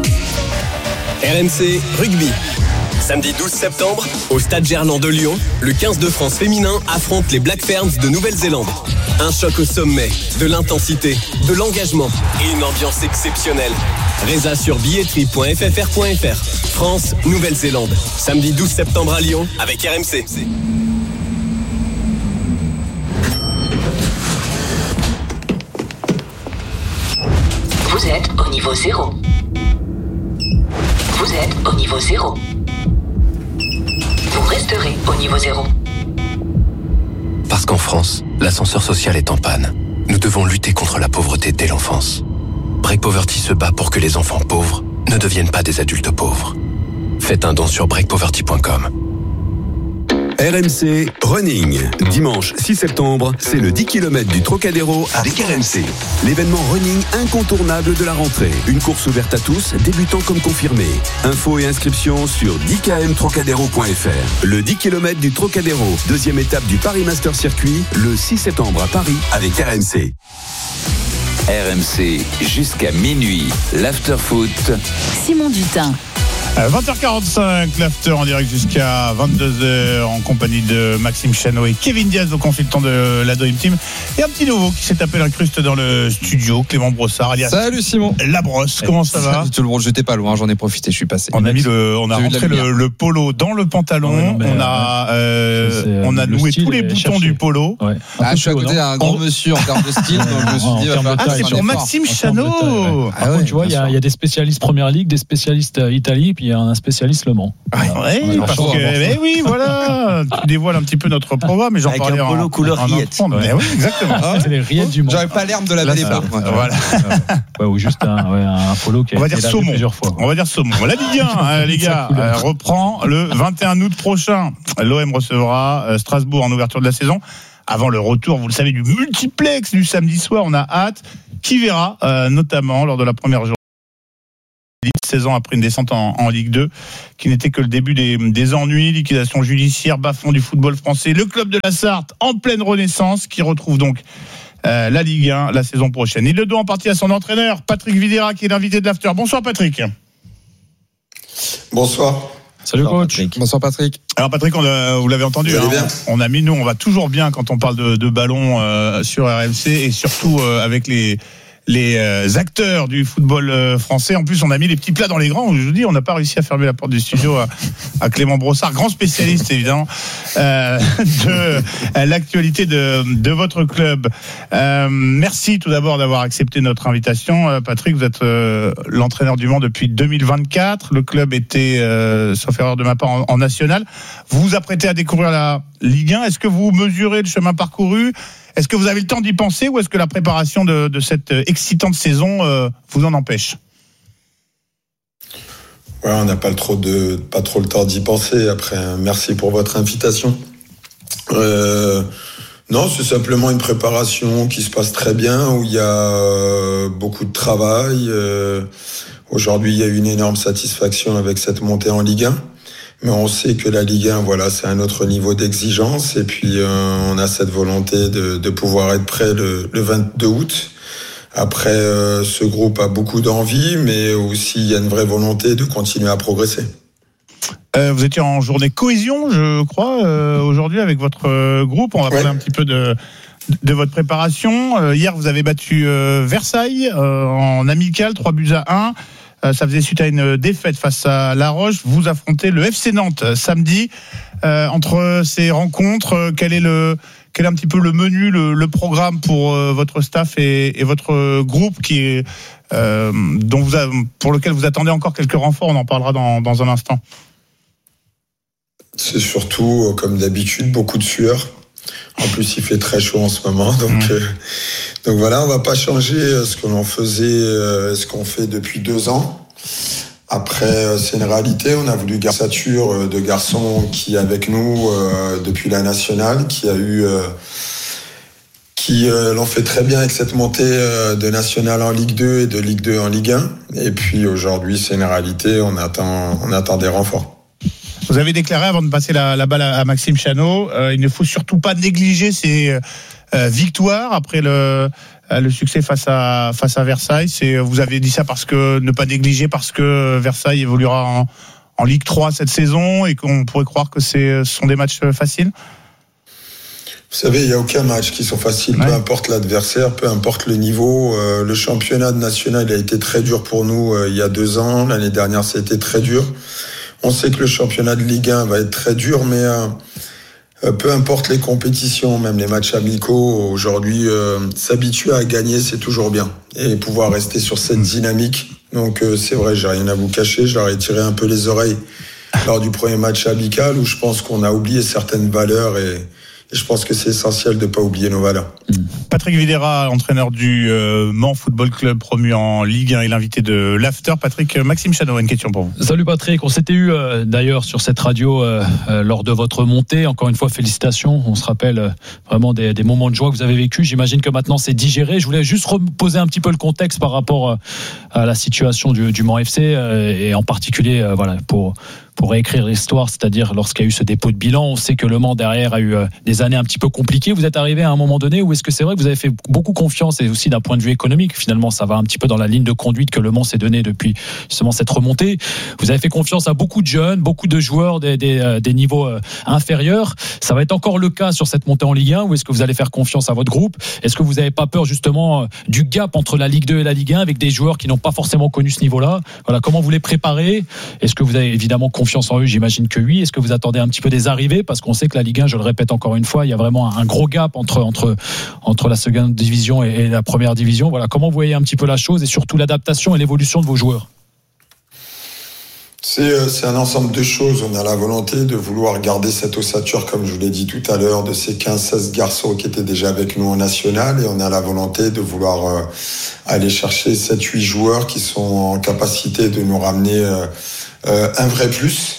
RMC Rugby. Samedi 12 septembre, au Stade Gerland de Lyon, le 15 de France féminin affronte les Black Ferns de Nouvelle-Zélande. Un choc au sommet, de l'intensité, de l'engagement et une ambiance exceptionnelle. Résa sur billetterie.ffr.fr. France, Nouvelle-Zélande. Samedi 12 septembre à Lyon avec RMC. Vous êtes au niveau 0. Vous êtes au niveau 0. Vous resterez au niveau 0. Parce qu'en France, l'ascenseur social est en panne. Nous devons lutter contre la pauvreté dès l'enfance. Break Poverty se bat pour que les enfants pauvres ne deviennent pas des adultes pauvres. Faites un don sur breakpoverty.com. RMC Running. Dimanche 6 septembre, c'est le 10 km du Trocadéro avec RMC. L'événement running incontournable de la rentrée. Une course ouverte à tous, débutants comme confirmés. Infos et inscriptions sur 10kmtrocadéro.fr. Le 10 km du Trocadéro, deuxième étape du Paris Master Circuit, le 6 septembre à Paris avec RMC. RMC jusqu'à minuit. L'after-foot. Simon Dutin. 20h45, l'after en direct jusqu'à 22h en compagnie de Maxime Chano et Kevin Diaz, le consultant de la Dream Team. Et un petit nouveau qui s'est tapé l'incruste dans le studio, Clément Brossard, alias Salut Simon. La Brosse, comment ça va? Tout le monde, j'étais pas loin, j'en ai profité, je suis passé. On a rentré le polo dans le pantalon, on a noué tous les boutons du polo. Ouais. Je suis à côté d'un grand monsieur en termes de style, donc je me suis dit, c'est pour Maxime Chano. Tu vois, il y a des spécialistes Première Ligue, des spécialistes Italie, puis il y a un spécialiste Le Mans. Oui, parce que, oui, voilà, tu dévoiles un petit peu notre programme, mais j'en parlais en polo couleur rillette. Oui, exactement. C'est les rillettes du Mans. J'avais pas l'herbe de la départ. Voilà. Ou juste un polo qui a été là plusieurs fois. On va dire saumon. La Ligue 1, les gars, reprend le 21 août prochain. L'OM recevra Strasbourg en ouverture de la saison. Avant le retour, vous le savez, du multiplex du samedi soir, on a hâte. Qui verra, notamment lors de la première journée, 16 ans après une descente en Ligue 2, qui n'était que le début des ennuis, liquidation judiciaire, bas-fond du football français. Le club de la Sarthe, en pleine renaissance, qui retrouve donc la Ligue 1 la saison prochaine. Il le doit en partie à son entraîneur, Patrick Vieira, qui est l'invité de l'After. Bonsoir Patrick. Bonsoir. Salut coach. Patrick. Bonsoir Patrick. Alors Patrick, vous l'avez entendu, on va toujours bien quand on parle de ballon sur RMC, et surtout avec les acteurs du football français. En plus, on a mis les petits plats dans les grands. Je vous dis, on n'a pas réussi à fermer la porte du studio à Clément Brossard, grand spécialiste évidemment de l'actualité de votre club. Merci tout d'abord d'avoir accepté notre invitation. Patrick, vous êtes l'entraîneur du Mans depuis 2024. Le club était, sauf erreur de ma part, en national. Vous vous apprêtez à découvrir la Ligue 1. Est-ce que vous mesurez le chemin parcouru ? Est-ce que vous avez le temps d'y penser, ou est-ce que la préparation de cette excitante saison vous en empêche ? Ouais, on n'a pas trop le temps d'y penser. Après, merci pour votre invitation. Non, c'est simplement une préparation qui se passe très bien, où il y a beaucoup de travail. Aujourd'hui, il y a eu une énorme satisfaction avec cette montée en Ligue 1. Mais on sait que la Ligue 1, voilà, c'est un autre niveau d'exigence. Et puis, on a cette volonté de pouvoir être prêt le 22 août. Après, ce groupe a beaucoup d'envie, mais aussi, il y a une vraie volonté de continuer à progresser. Vous étiez en journée cohésion, je crois, aujourd'hui avec votre groupe. On va parler un petit peu de votre préparation. Hier, vous avez battu Versailles en amical, 3-1. Ça faisait suite à une défaite face à La Roche. Vous affrontez le FC Nantes samedi. Entre ces rencontres, quel est un petit peu le menu, le programme pour votre staff et votre groupe pour lequel vous attendez encore quelques renforts? On en parlera dans un instant. C'est surtout, comme d'habitude, beaucoup de sueur. En plus, il fait très chaud en ce moment, donc voilà, on va pas changer ce que l'on faisait, ce qu'on fait depuis 2 ans. Après, c'est une réalité. On a voulu garder la stature de garçon qui est avec nous depuis la nationale, qui l'ont fait très bien avec cette montée de nationale en Ligue 2 et de Ligue 2 en Ligue 1. Et puis aujourd'hui, c'est une réalité. On attend des renforts. Vous avez déclaré, avant de passer la balle à Maxime Chano, il ne faut surtout pas négliger ces victoires après le succès face à Versailles. Vous avez dit ça parce que ne pas négliger, parce que Versailles évoluera en Ligue 3 cette saison et qu'on pourrait croire que ce sont des matchs faciles. Vous savez, il n'y a aucun match qui sont faciles, peu importe l'adversaire, peu importe le niveau. Le championnat national a été très dur pour nous il y a 2 ans. L'année dernière, ça a été très dur. On sait que le championnat de Ligue 1 va être très dur, mais peu importe les compétitions, même les matchs amicaux, aujourd'hui, s'habituer à gagner, c'est toujours bien. Et pouvoir rester sur cette dynamique. Donc c'est vrai, j'ai rien à vous cacher, je leur ai tiré un peu les oreilles lors du premier match amical, où je pense qu'on a oublié certaines valeurs, et je pense que c'est essentiel de ne pas oublier nos valeurs. Patrick Vieira, entraîneur du Mans Football Club, promu en Ligue 1, et l'invité de l'After. Patrick, Maxime Chano, une question pour vous. Salut Patrick, on s'était eu d'ailleurs sur cette radio lors de votre montée. Encore une fois, félicitations. On se rappelle vraiment des moments de joie que vous avez vécu. J'imagine que maintenant c'est digéré. Je voulais juste reposer un petit peu le contexte par rapport à la situation du Mans FC, et en particulier pour pour réécrire l'histoire, c'est-à-dire lorsqu'il y a eu ce dépôt de bilan. On sait que Le Mans derrière a eu des années un petit peu compliquées. Vous êtes arrivé à un moment donné où est-ce que c'est vrai que vous avez fait beaucoup confiance, et aussi d'un point de vue économique, finalement ça va un petit peu dans la ligne de conduite que Le Mans s'est donné depuis justement cette remontée. Vous avez fait confiance à beaucoup de jeunes, beaucoup de joueurs des niveaux inférieurs. Ça va être encore le cas sur cette montée en Ligue 1, ou est-ce que vous allez faire confiance à votre groupe? Est-ce que vous n'avez pas peur justement du gap entre la Ligue 2 et la Ligue 1 avec des joueurs qui n'ont pas forcément connu ce niveau-là? Voilà, comment vous les préparez? Est-ce que vous avez évidemment confiance en eux? J'imagine que oui. Est-ce que vous attendez un petit peu des arrivées? Parce qu'on sait que la Ligue 1, je le répète encore une fois, il y a vraiment un gros gap entre la seconde division et la première division. Voilà, comment vous voyez un petit peu la chose, et surtout l'adaptation et l'évolution de vos joueurs? C'est un ensemble de choses. On a la volonté de vouloir garder cette ossature, comme je vous l'ai dit tout à l'heure, de ces 15-16 garçons qui étaient déjà avec nous en national, et on a la volonté de vouloir aller chercher 7-8 joueurs qui sont en capacité de nous ramener un vrai plus.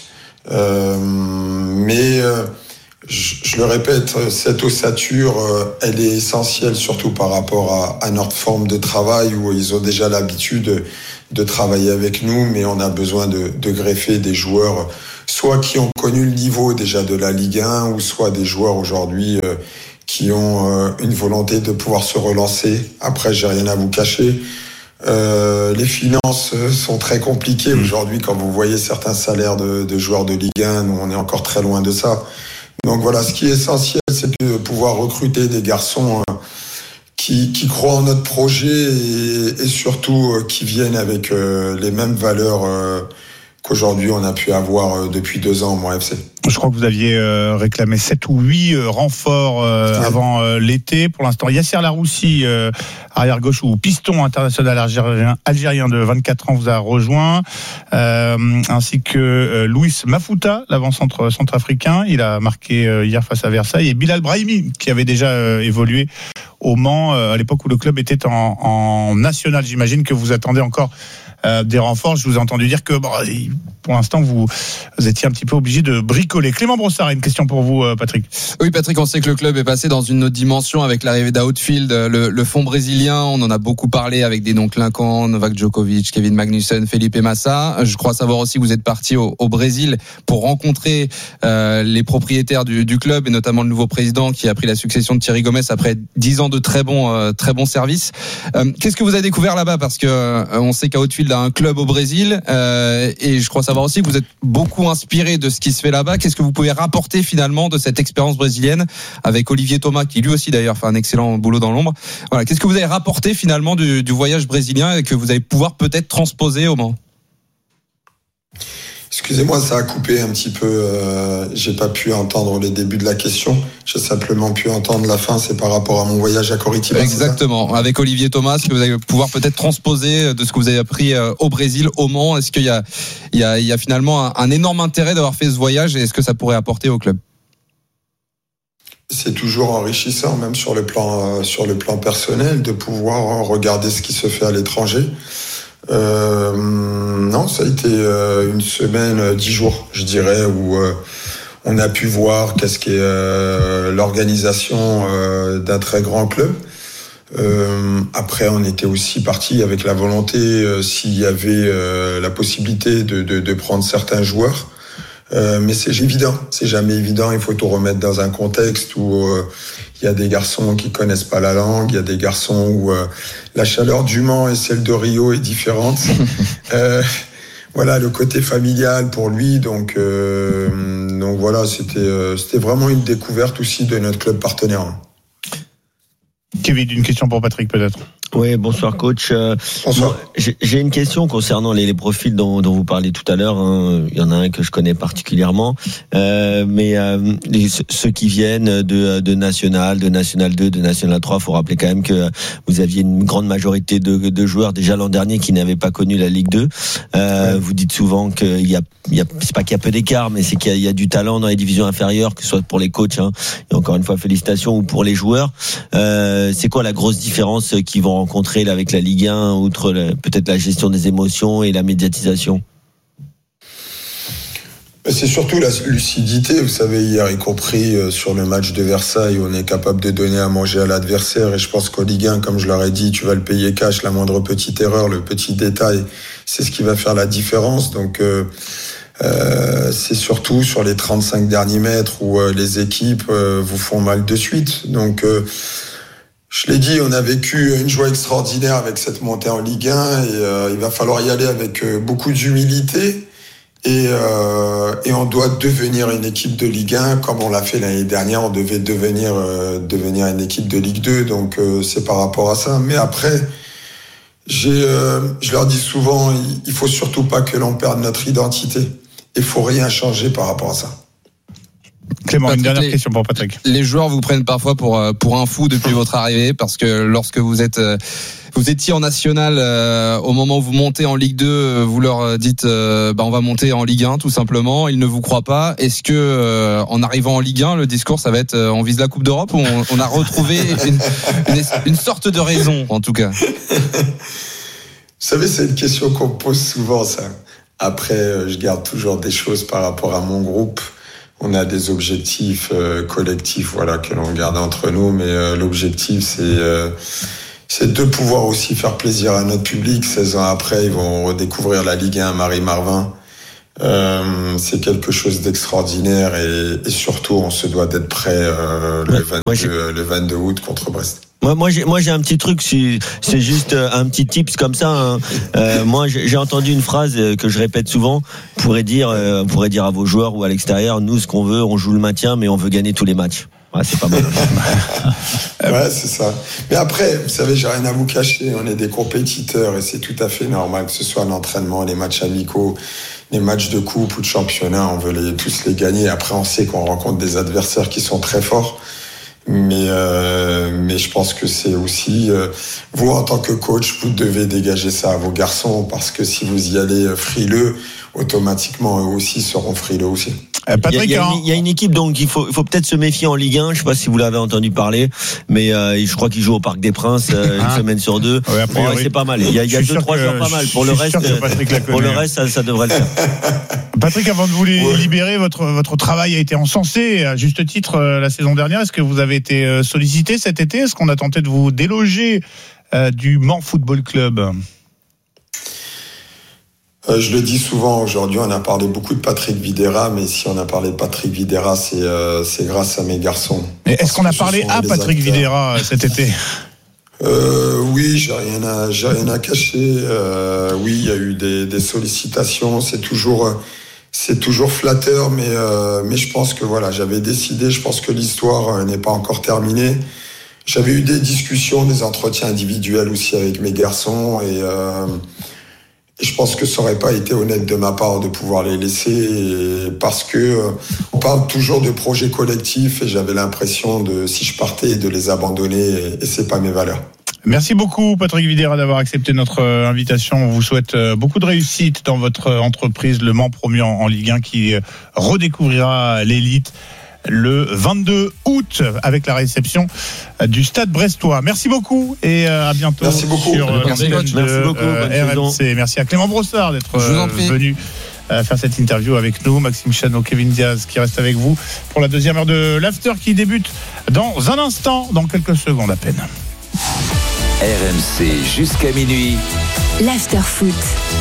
Mais je le répète, cette ossature, elle est essentielle, surtout par rapport à notre forme de travail, où ils ont déjà l'habitude de travailler avec nous, mais on a besoin de greffer des joueurs, soit qui ont connu le niveau déjà de la Ligue 1, ou soit des joueurs aujourd'hui qui ont une volonté de pouvoir se relancer. Après, j'ai rien à vous cacher. Les finances sont très compliquées aujourd'hui. Quand vous voyez certains salaires de joueurs de Ligue 1, nous, on est encore très loin de ça. Donc voilà, ce qui est essentiel, c'est de pouvoir recruter des garçons qui croient en notre projet, et surtout qui viennent avec les mêmes valeurs qu'aujourd'hui on a pu avoir depuis 2 ans au Mans FC. Je crois que vous aviez réclamé 7 ou 8 renforts avant l'été. Pour l'instant, Yasser Laroussi, arrière gauche ou piston international algérien de 24 ans, vous a rejoint, ainsi que Louis Mafouta, l'avant-centre centrafricain. Il a marqué hier face à Versailles, et Bilal Brahimi, qui avait déjà évolué au Mans à l'époque où le club était en national. J'imagine que vous attendez encore des renforts. Je vous ai entendu dire que pour l'instant vous étiez un petit peu obligé de bricoler. Clément Brossard, une question pour vous, Patrick. Oui, Patrick, on sait que le club est passé dans une autre dimension avec l'arrivée d'Outfield, le fonds brésilien. On en a beaucoup parlé avec des noms clinquants, Novak Djokovic, Kevin Magnussen, Felipe Massa. Je crois savoir aussi que vous êtes parti au Brésil pour rencontrer les propriétaires du club, et notamment le nouveau président qui a pris la succession de Thierry Gomes après 10 ans de très bons services. Qu'est-ce que vous avez découvert là-bas? Parce que on sait qu'Outfield a un club au Brésil, et je crois savoir aussi que vous êtes beaucoup inspiré de ce qui se fait là-bas. Qu'est-ce que vous pouvez rapporter finalement de cette expérience brésilienne avec Olivier Thomas, qui lui aussi d'ailleurs fait un excellent boulot dans l'ombre? Voilà, qu'est-ce que vous avez rapporté finalement du voyage brésilien, et que vous allez pouvoir peut-être transposer au Mans? Excusez-moi, ça a coupé un petit peu. J'ai pas pu entendre les débuts de la question. J'ai simplement pu entendre la fin. C'est par rapport à mon voyage à Coritiba. Exactement. Avec Olivier Thomas, ce que vous allez pouvoir peut-être transposer de ce que vous avez appris au Brésil, au Mans. Est-ce qu'il y a finalement un énorme intérêt d'avoir fait ce voyage, et est-ce que ça pourrait apporter au club? C'est toujours enrichissant, même sur le plan personnel, de pouvoir regarder ce qui se fait à l'étranger. Non, ça a été une semaine, 10 jours, je dirais, où on a pu voir qu'est-ce qu'est l'organisation d'un très grand club. Après, on était aussi parti avec la volonté, s'il y avait la possibilité de prendre certains joueurs. Mais c'est jamais évident. Il faut tout remettre dans un contexte où il y a des garçons qui connaissent pas la langue, il y a des garçons où la chaleur du Mans et celle de Rio est différente. Voilà, le côté familial pour lui. Donc voilà, c'était vraiment une découverte aussi de notre club partenaire. Kevin, une question pour Patrick peut-être. Oui, bonsoir coach. Bonsoir. J'ai une question concernant les profils dont vous parlez tout à l'heure. Il y en a un que je connais particulièrement, mais ceux qui viennent de National, de National 2, de National 3, faut rappeler quand même que vous aviez une grande majorité de joueurs déjà l'an dernier qui n'avaient pas connu la Ligue 2. Vous dites souvent qu'il y a c'est pas qu'il y a peu d'écart, mais c'est qu'il y a du talent dans les divisions inférieures, que ce soit pour les coachs, et encore une fois félicitations, ou pour les joueurs. C'est quoi la grosse différence qu'ils vont rencontrer là avec la Ligue 1, outre peut-être la gestion des émotions et la médiatisation? C'est surtout la lucidité. Vous savez, hier, y compris sur le match de Versailles, on est capable de donner à manger à l'adversaire, et je pense qu'en Ligue 1, comme je leur ai dit, tu vas le payer cash, la moindre petite erreur, le petit détail, c'est ce qui va faire la différence. Donc C'est surtout sur les 35 derniers mètres où les équipes vous font mal de suite. Donc, je l'ai dit, on a vécu une joie extraordinaire avec cette montée en Ligue 1 et il va falloir y aller avec beaucoup d'humilité. Et on doit devenir une équipe de Ligue 1 comme on l'a fait l'année dernière. On devait devenir une équipe de Ligue 2. Donc c'est par rapport à ça. Mais après, je leur dis souvent, il faut surtout pas que l'on perde notre identité. Il faut rien changer par rapport à ça. Clément, Patrick, une dernière question pour Patrick. Les joueurs vous prennent parfois pour un fou depuis votre arrivée, parce que lorsque vous étiez en national, au moment où vous montez en Ligue 2, vous leur dites on va monter en Ligue 1 tout simplement. Ils ne vous croient pas. Est-ce que en arrivant en Ligue 1, le discours ça va être on vise la Coupe d'Europe, ou on a retrouvé une sorte de raison en tout cas? Vous savez, c'est une question qu'on me pose souvent, ça. Après, je garde toujours des choses par rapport à mon groupe. On a des objectifs collectifs, voilà, que l'on garde entre nous, mais l'objectif, c'est de pouvoir aussi faire plaisir à notre public. 16 ans après, ils vont redécouvrir la Ligue 1 Marie-Marvin. C'est quelque chose d'extraordinaire et surtout, on se doit d'être prêt le 22 août contre Brest. Moi, j'ai un petit truc, c'est juste un petit tips comme ça. Moi, j'ai entendu une phrase que je répète souvent. On pourrait dire à vos joueurs ou à l'extérieur, nous, ce qu'on veut, on joue le maintien, mais on veut gagner tous les matchs. Ouais, c'est pas mal. Ouais, c'est ça. Mais après, vous savez, j'ai rien à vous cacher. On est des compétiteurs et c'est tout à fait normal que ce soit l'entraînement, les matchs amicaux, les matchs de coupe ou de championnat. On veut tous les gagner. Après, on sait qu'on rencontre des adversaires qui sont très forts. Mais je pense que c'est aussi vous en tant que coach, vous devez dégager ça à vos garçons, parce que si vous y allez frileux, automatiquement eux aussi seront frileux aussi. Patrick, il y a une équipe donc il faut peut-être se méfier en Ligue 1. Je sais pas si vous l'avez entendu parler, mais je crois qu'ils jouent au Parc des Princes une semaine sur deux. Ouais, c'est pas mal. Il y a 2-3 joueurs pas mal. Pour le reste, ça devrait le faire. Patrick, avant de vous libérer, votre travail a été encensé à juste titre la saison dernière. Est-ce que vous avez été sollicité cet été? Est-ce qu'on a tenté de vous déloger du Mans Football Club? Je le dis souvent, aujourd'hui on a parlé beaucoup de Patrick Vieira, mais si on a parlé de Patrick Vieira, c'est grâce à mes garçons. Mais est-ce qu'on a parlé à Patrick Vieira cet été? Oui, j'ai rien à cacher. Oui, il y a eu des sollicitations, c'est toujours flatteur, mais je pense que voilà, j'avais décidé, je pense que l'histoire n'est pas encore terminée. J'avais eu des discussions, des entretiens individuels aussi avec mes garçons et je pense que ça aurait pas été honnête de ma part de pouvoir les laisser, parce que on parle toujours de projets collectifs et j'avais l'impression si je partais, de les abandonner et c'est pas mes valeurs. Merci beaucoup Patrick Vieira d'avoir accepté notre invitation. On vous souhaite beaucoup de réussite dans votre entreprise, le Mans promu en Ligue 1, qui redécouvrira l'élite le 22 août avec la réception du Stade Brestois. Merci beaucoup et à bientôt. Merci beaucoup. Sur RMC. Merci à Clément Brossard d'être venu faire cette interview avec nous. Maxime Chano, Kevin Diaz qui reste avec vous pour la deuxième heure de l'After qui débute dans un instant, dans quelques secondes à peine. RMC jusqu'à minuit. L'After Foot.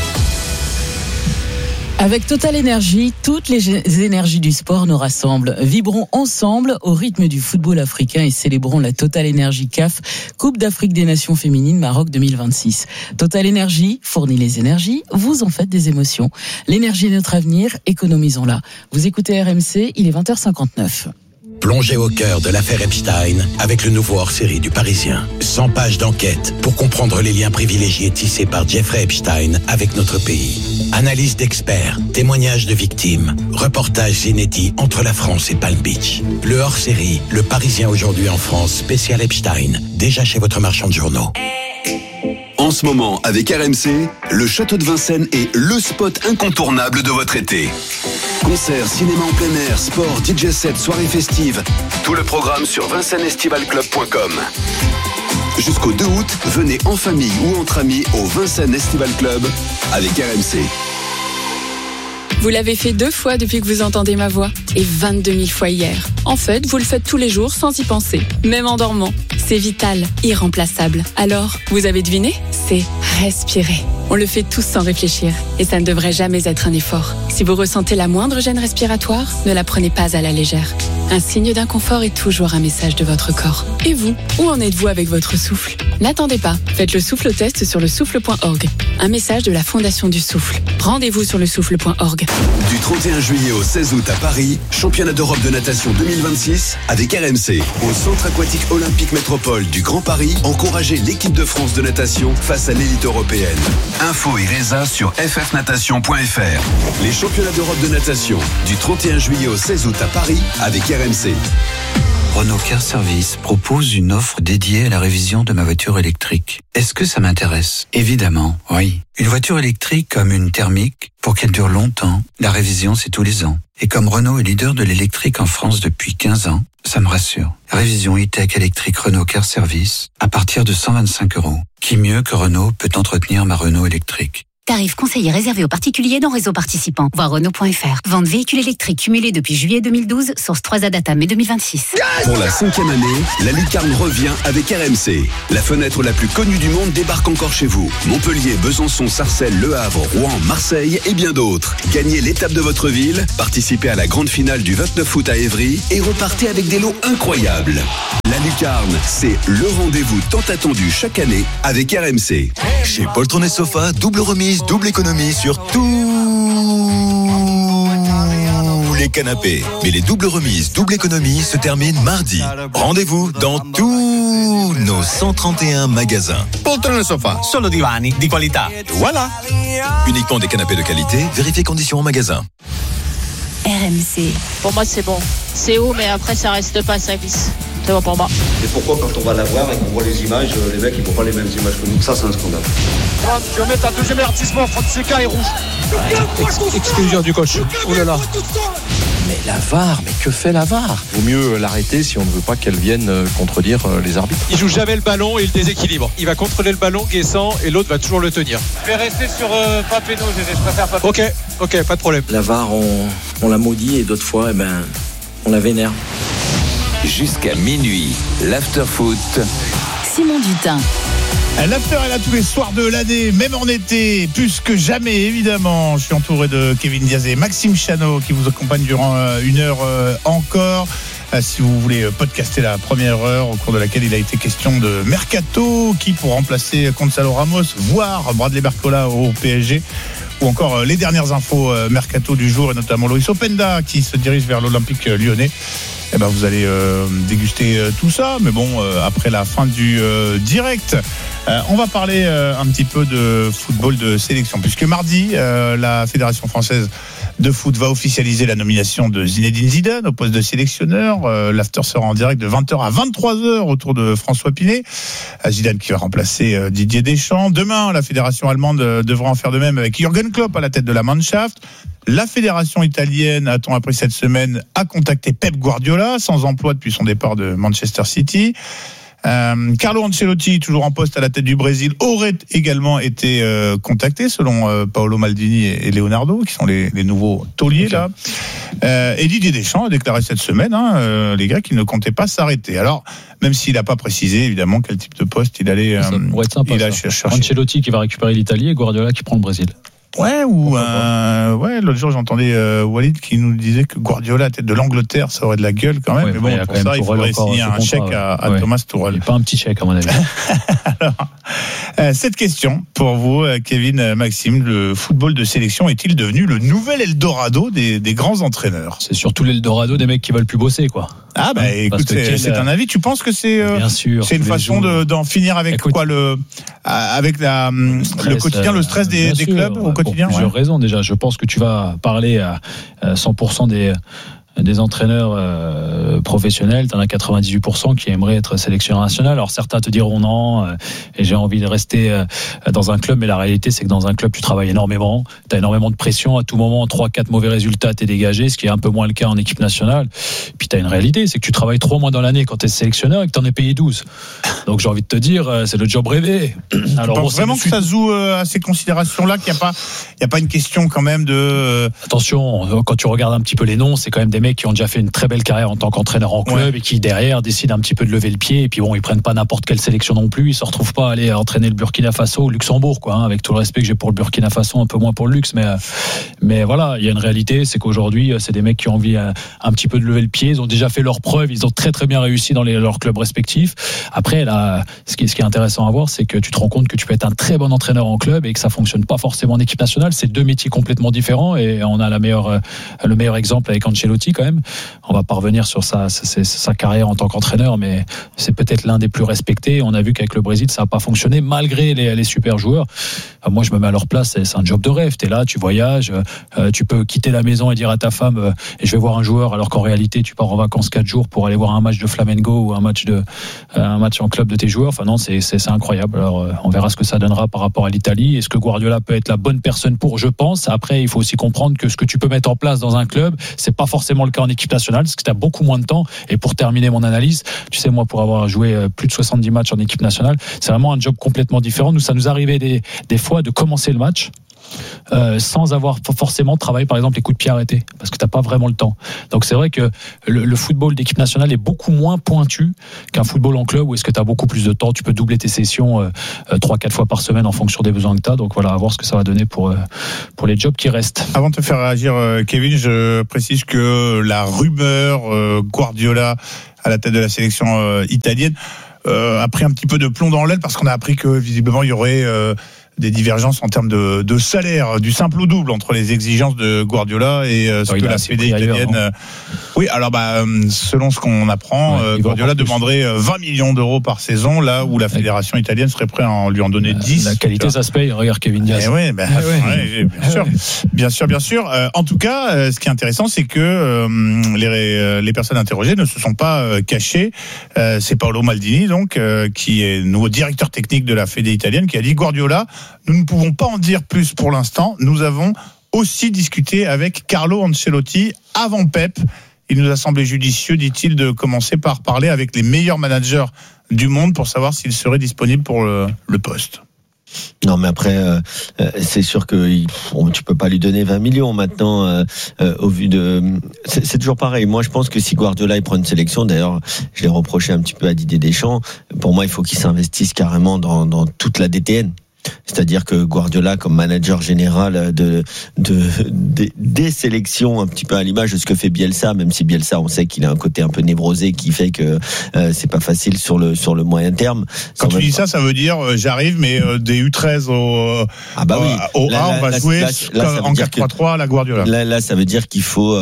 Avec Total Energy, toutes les énergies du sport nous rassemblent. Vibrons ensemble au rythme du football africain et célébrons la Total Energy CAF Coupe d'Afrique des Nations Féminines Maroc 2026. Total Energy fournit les énergies, vous en faites des émotions. L'énergie est notre avenir, économisons-la. Vous écoutez RMC, il est 20h59. Plongez au cœur de l'affaire Epstein avec le nouveau hors-série du Parisien. 100 pages d'enquête pour comprendre les liens privilégiés tissés par Jeffrey Epstein avec notre pays. Analyse d'experts, témoignages de victimes, reportages inédits entre la France et Palm Beach. Le hors-série, le Parisien aujourd'hui en France, spécial Epstein, déjà chez votre marchand de journaux. En ce moment, avec RMC, le Château de Vincennes est le spot incontournable de votre été. Concerts, cinéma en plein air, sport, DJ set, soirées festives. Tout le programme sur vincennesestivalclub.com. Jusqu'au 2 août, venez en famille ou entre amis au Vincennes Estival Club avec RMC. Vous l'avez fait 2 fois depuis que vous entendez ma voix et 22 000 fois hier. En fait, vous le faites tous les jours sans y penser, même en dormant. C'est C'est vital, irremplaçable. Alors, vous avez deviné ? C'est respirer. On le fait tous sans réfléchir et ça ne devrait jamais être un effort. Si vous ressentez la moindre gêne respiratoire, ne la prenez pas à la légère. Un signe d'inconfort est toujours un message de votre corps. Et vous, où en êtes-vous avec votre souffle ? N'attendez pas, faites le souffle test sur le souffle.org. Un message de la Fondation du Souffle. Rendez-vous sur le souffle.org. Du 31 juillet au 16 août à Paris, championnat d'Europe de natation 2026 avec RMC. Au Centre aquatique olympique métropole du Grand Paris, encouragez l'équipe de France de natation face à l'élite européenne. Info et résa sur ffnatation.fr. Les championnats d'Europe de natation du 31 juillet au 16 août à Paris avec RMC. Renault Car Service propose une offre dédiée à la révision de ma voiture électrique. Est-ce que ça m'intéresse ? Évidemment, oui. Une voiture électrique comme une thermique, pour qu'elle dure longtemps, la révision c'est tous les ans. Et comme Renault est leader de l'électrique en France depuis 15 ans, ça me rassure. Révision e-tech électrique Renault Car Service à partir de 125 €. Qui mieux que Renault peut entretenir ma Renault électrique ? Tarif conseillé réservé aux particuliers dans réseau participant. Voir Renault.fr. Vente véhicules électriques cumulés depuis juillet 2012. Source 3A Data mai 2026. Pour la 5e année, la lucarne revient avec RMC. La fenêtre la plus connue du monde débarque encore chez vous. Montpellier, Besançon, Sarcelles, Le Havre, Rouen, Marseille et bien d'autres. Gagnez l'étape de votre ville, participez à la grande finale du 29 août à Évry et repartez avec des lots incroyables. La lucarne, c'est le rendez-vous tant attendu chaque année avec RMC. Chez Poltron et Sofa, double remise, double économie sur tous les canapés. Mais les doubles remises, double économie se terminent mardi. Rendez-vous dans tous nos 131 magasins. Poltron et Sofa, solo divani di qualità. Voilà. Uniquement des canapés de qualité, vérifiez conditions en magasin. RMC. Pour moi, c'est bon. C'est haut, mais après, ça reste pas, ça glisse. C'est bon pour moi. Et pourquoi, quand on va la voir et qu'on voit les images, les mecs, ils font pas les mêmes images que nous ? Ça, c'est un scandale. Je vais mettre un deuxième avertissement. Fonseca est rouge. Exclusion du coach. Oh là là. Mais la VAR, mais que fait la VAR ? Vaut mieux l'arrêter si on ne veut pas qu'elle vienne contredire les arbitres. Il joue jamais le ballon et il déséquilibre. Il va contrôler le ballon, Guessant, et l'autre va toujours le tenir. Je vais rester sur Papeno, je préfère Papeno. Ok, pas de problème. La VAR, on la maudit et d'autres fois, on la vénère. Jusqu'à minuit, l'after-foot. Simon Dutin. L'after est là tous les soirs de l'année, même en été, plus que jamais évidemment. Je suis entouré de Kevin Diaz et Maxime Chano qui vous accompagnent durant une heure encore. Si vous voulez podcaster la première heure au cours de laquelle il a été question de Mercato, qui pour remplacer Gonzalo Ramos, voire Bradley Barcola au PSG, ou encore les dernières infos Mercato du jour et notamment Loïs Openda qui se dirige vers l'Olympique lyonnais. Eh ben vous allez déguster tout ça, mais bon, après la fin du direct, on va parler un petit peu de football de sélection, puisque mardi, la Fédération française de foot va officialiser la nomination de Zinedine Zidane au poste de sélectionneur. L'after sera en direct de 20h à 23h autour de François Pinet. Zidane qui va remplacer Didier Deschamps. Demain, la Fédération allemande devra en faire de même avec Jürgen Klopp à la tête de la Mannschaft. La fédération italienne, a-t-on appris cette semaine, a contacté Pep Guardiola, sans emploi depuis son départ de Manchester City. Carlo Ancelotti, toujours en poste à la tête du Brésil, aurait également été contacté, selon Paolo Maldini et Leonardo, qui sont les nouveaux tauliers là. Et Didier Deschamps a déclaré cette semaine, les Grecs, qu'il ne comptait pas s'arrêter. Alors, même s'il n'a pas précisé, évidemment, quel type de poste il allait chercher. Ancelotti qui va récupérer l'Italie et Guardiola qui prend le Brésil. Ouais, l'autre jour j'entendais Walid qui nous disait que Guardiola à tête de l'Angleterre, ça aurait de la gueule quand même. Ouais, mais bon, pour ça, il faudrait signer un chèque à Thomas Tuchel. Pas un petit chèque à mon avis. Alors, cette question pour vous, Kevin, Maxime, le football de sélection est-il devenu le nouvel Eldorado des grands entraîneurs ? C'est surtout l'Eldorado des mecs qui veulent plus bosser, quoi. Ah bah écoute, c'est un avis. Tu penses que c'est c'est une façon d'en finir avec quoi le quotidien, le stress des clubs au quotidien? Pour plusieurs raisons déjà. Je pense que tu vas parler à 100% des entraîneurs professionnels, tu en as 98% qui aimeraient être sélectionneurs national. Alors certains te diront non, et j'ai envie de rester dans un club, mais la réalité c'est que dans un club tu travailles énormément, tu as énormément de pression, à tout moment 3-4 mauvais résultats t'es dégagé, ce qui est un peu moins le cas en équipe nationale. Puis tu as une réalité, c'est que tu travailles 3 mois dans l'année quand tu es sélectionneur et que tu en es payé 12. Donc j'ai envie de te dire, c'est le job rêvé. Alors tu penses vraiment que ça joue à ces considérations-là, qu'il n'y a pas une question quand même de... Attention, quand tu regardes un petit peu les noms, c'est quand même des mecs qui ont déjà fait une très belle carrière en tant qu'entraîneur en club et qui derrière décident un petit peu de lever le pied. Et puis bon, ils prennent pas n'importe quelle sélection non plus. Ils se retrouvent pas à aller entraîner le Burkina Faso ou le Luxembourg, quoi. Hein, avec tout le respect que j'ai pour le Burkina Faso, un peu moins pour le Luxe, mais voilà, il y a une réalité, c'est qu'aujourd'hui, c'est des mecs qui ont envie un petit peu de lever le pied. Ils ont déjà fait leurs preuves. Ils ont très très bien réussi dans leurs clubs respectifs. Après, là, ce qui est intéressant à voir, c'est que tu te rends compte que tu peux être un très bon entraîneur en club et que ça fonctionne pas forcément en équipe nationale. C'est deux métiers complètement différents et on a le meilleur exemple avec Ancelotti quand même. On va pas revenir sur sa carrière en tant qu'entraîneur, mais c'est peut-être l'un des plus respectés. On a vu qu'avec le Brésil, ça n'a pas fonctionné malgré les super joueurs. Moi, je me mets à leur place. C'est un job de rêve. T'es là, tu voyages, tu peux quitter la maison et dire à ta femme et je vais voir un joueur, alors qu'en réalité, tu pars en vacances 4 jours pour aller voir un match de Flamengo ou un match en club de tes joueurs. Enfin non, c'est incroyable. Alors on verra ce que ça donnera par rapport à l'Italie. Est-ce que Guardiola peut être la bonne personne pour? Je pense. Après, il faut aussi comprendre que ce que tu peux mettre en place dans un club, c'est pas forcément le cas en équipe nationale, parce que tu as beaucoup moins de temps. Et pour terminer mon analyse, tu sais, moi, pour avoir joué plus de 70 matchs en équipe nationale, c'est vraiment un job complètement différent. Nous, ça nous arrivait des fois de commencer le match sans avoir forcément travaillé par exemple les coups de pied arrêtés, parce que t'as pas vraiment le temps. Donc c'est vrai que le football d'équipe nationale est beaucoup moins pointu qu'un football en club où est-ce que t'as beaucoup plus de temps, tu peux doubler tes sessions 3-4 fois par semaine en fonction des besoins que t'as. Donc voilà, à voir ce que ça va donner pour les jobs qui restent. Avant de te faire réagir, Kevin, je précise que la rumeur Guardiola à la tête de la sélection italienne a pris un petit peu de plomb dans l'aile, parce qu'on a appris que visiblement il y aurait des divergences en termes de salaire, du simple au double entre les exigences de Guardiola et ce que la Fédé italienne. Oui, alors selon ce qu'on apprend, Guardiola demanderait 20 millions d'euros par saison, là où la fédération italienne serait prête à lui en donner 10. La qualité, ça se paye. Regarde Kevin Diaz. Bien sûr. En tout cas, ce qui est intéressant, c'est que les personnes interrogées ne se sont pas cachées. C'est Paolo Maldini, donc, qui est nouveau directeur technique de la Fédé italienne, qui a dit: Guardiola, nous ne pouvons pas en dire plus pour l'instant. Nous avons aussi discuté avec Carlo Ancelotti avant Pep. Il nous a semblé judicieux, dit-il, de commencer par parler avec les meilleurs managers du monde pour savoir s'il serait disponible pour le poste. Non, mais après, c'est sûr que tu peux pas lui donner 20 millions maintenant, au vu de. C'est toujours pareil. Moi, je pense que si Guardiola il prend une sélection, d'ailleurs, je l'ai reproché un petit peu à Didier Deschamps. Pour moi, il faut qu'il s'investisse carrément dans toute la DTN. C'est-à-dire que Guardiola, comme manager général des sélections, un petit peu à l'image de ce que fait Bielsa, même si Bielsa, on sait qu'il a un côté un peu névrosé qui fait que c'est pas facile sur le moyen terme. Quand tu dis ça veut dire j'arrive, mais des U13 au A, on va jouer en 4-3-3 à la Guardiola. Là, ça veut dire qu'il faut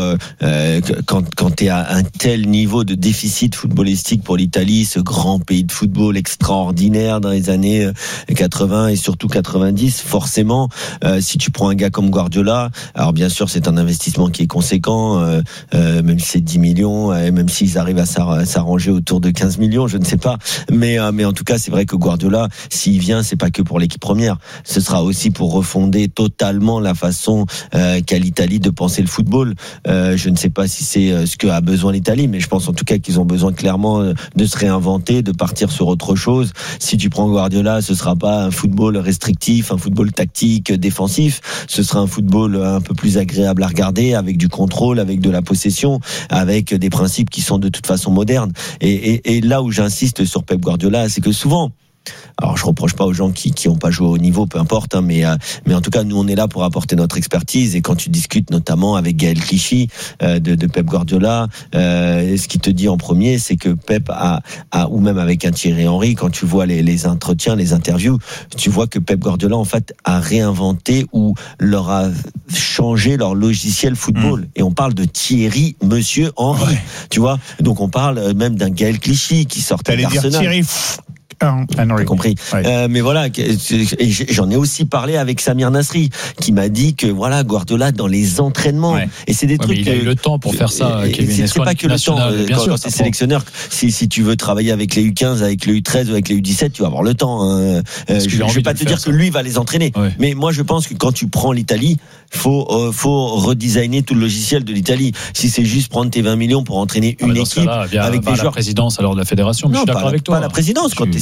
quand tu es à un tel niveau de déficit footballistique pour l'Italie, ce grand pays de football extraordinaire dans les années 80 et surtout 90, forcément, si tu prends un gars comme Guardiola, alors bien sûr c'est un investissement qui est conséquent, même si c'est 10 millions, même s'ils arrivent à s'arranger autour de 15 millions, je ne sais pas, mais en tout cas c'est vrai que Guardiola, s'il vient, c'est pas que pour l'équipe première, ce sera aussi pour refonder totalement la façon qu'a l'Italie de penser le football. Je ne sais pas si c'est ce que a besoin l'Italie, mais je pense en tout cas qu'ils ont besoin clairement de se réinventer, de partir sur autre chose. Si tu prends Guardiola, ce sera pas un football restrictif, un football tactique, défensif. Ce sera un football un peu plus agréable à regarder, avec du contrôle, avec de la possession, avec des principes qui sont de toute façon modernes. Et là où j'insiste sur Pep Guardiola, c'est que souvent, alors je reproche pas aux gens qui ont pas joué au niveau, peu importe, hein, mais en tout cas nous on est là pour apporter notre expertise. Et quand tu discutes notamment avec Gaël Clichy de Pep Guardiola, ce qu'il te dit en premier, c'est que Pep a ou même avec un Thierry Henry, quand tu vois les entretiens, les interviews, tu vois que Pep Guardiola en fait a réinventé ou leur a changé leur logiciel football. Et on parle de Thierry Monsieur Henry, tu vois. Donc on parle même d'un Gaël Clichy qui sortait d'Arsenal. T'as compris. Mais voilà, et j'en ai aussi parlé avec Samir Nasri, qui m'a dit que voilà, Guardiola dans les entraînements, et c'est des trucs. Mais il a eu le temps pour faire ça. C'est pas que le temps. Quand t'es sélectionneur, si tu veux travailler avec les U15, avec les U13 ou avec les U17, tu vas avoir le temps. Je vais pas te dire que lui va les entraîner, mais moi je pense que quand tu prends l'Italie, faut redesigner tout le logiciel de l'Italie. Si c'est juste prendre tes 20 millions pour entraîner une équipe avec des joueurs. La présidence alors de la fédération. Non, pas la présidence. Quand t'es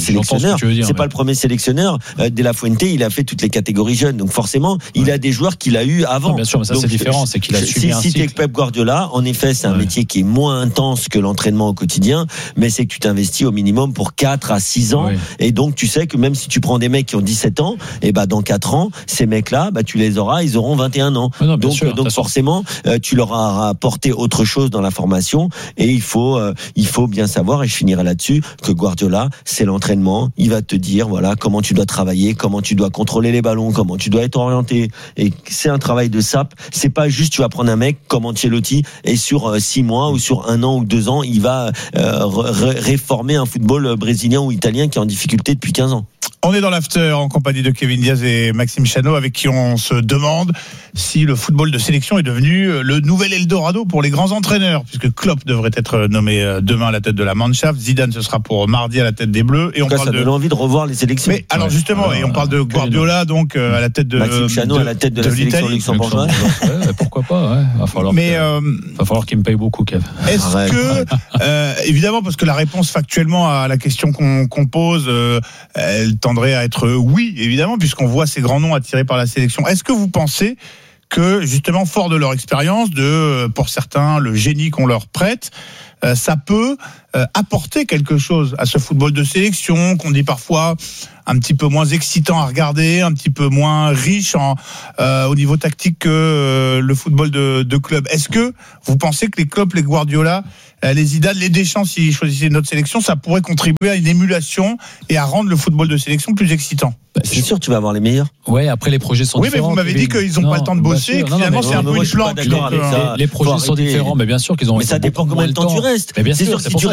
sélectionneur. C'est pas le premier sélectionneur. De La Fuente, il a fait toutes les catégories jeunes. Donc forcément, il a des joueurs qu'il a eu avant. Bien sûr, mais ça donc, c'est différent, c'est qu'il a suivi un cycle. Si t'es Pep Guardiola, en effet, c'est un métier qui est moins intense que l'entraînement au quotidien, mais c'est que tu t'investis au minimum pour 4 à 6 ans. Et donc tu sais que même si tu prends des mecs qui ont 17 ans, et dans 4 ans, ces mecs-là, tu les auras, ils auront 21 ans. Donc forcément, tu leur as apporté autre chose dans la formation, et il faut bien savoir, et je finirai là-dessus, que Guardiola, c'est l'entraînement. Il va te dire, voilà, comment tu dois travailler, comment tu dois contrôler les ballons, comment tu dois être orienté. Et c'est un travail de sape. C'est pas juste, tu vas prendre un mec comme Ancelotti, et sur 6 mois ou sur 1 an ou 2 ans, il va réformer un football brésilien ou italien qui est en difficulté depuis 15 ans. On est dans l'after en compagnie de Kevin Diaz et Maxime Chano, avec qui on se demande si le football de sélection est devenu le nouvel Eldorado pour les grands entraîneurs, puisque Klopp devrait être nommé demain à la tête de la Mannschaft, Zidane ce sera pour mardi à la tête des Bleus, et on parle ça donne envie de revoir les sélections. Mais alors justement, et on parle de Guardiola donc à la tête de Maxime Chano à la tête de la sélection luxembourgeoise. Pourquoi pas, va falloir qu'il me paye beaucoup, Kev. Est-ce que évidemment, parce que la réponse factuellement à la question qu'on pose, elle tendrait à être oui, évidemment, puisqu'on voit ces grands noms attirés par la sélection. Est-ce que vous pensez que, justement, fort de leur expérience, pour certains, le génie qu'on leur prête, ça peut apporter quelque chose à ce football de sélection, qu'on dit parfois un petit peu moins excitant à regarder, un petit peu moins riche au niveau tactique que le football de club. Est-ce que vous pensez que les Klopp, les Guardiola, les Zidane, les Deschamps, s'ils choisissaient notre sélection, ça pourrait contribuer à une émulation et à rendre le football de sélection plus excitant? C'est sûr, tu vas avoir les meilleurs. Ouais, après les projets sont différents. Oui, mais vous m'avez dit qu'ils n'ont pas le temps de bosser, et que finalement c'est un peu une planque. Les projets sont différents, mais bien sûr qu'ils ont. Mais ça dépend combien de temps tu restes. C'est sûr,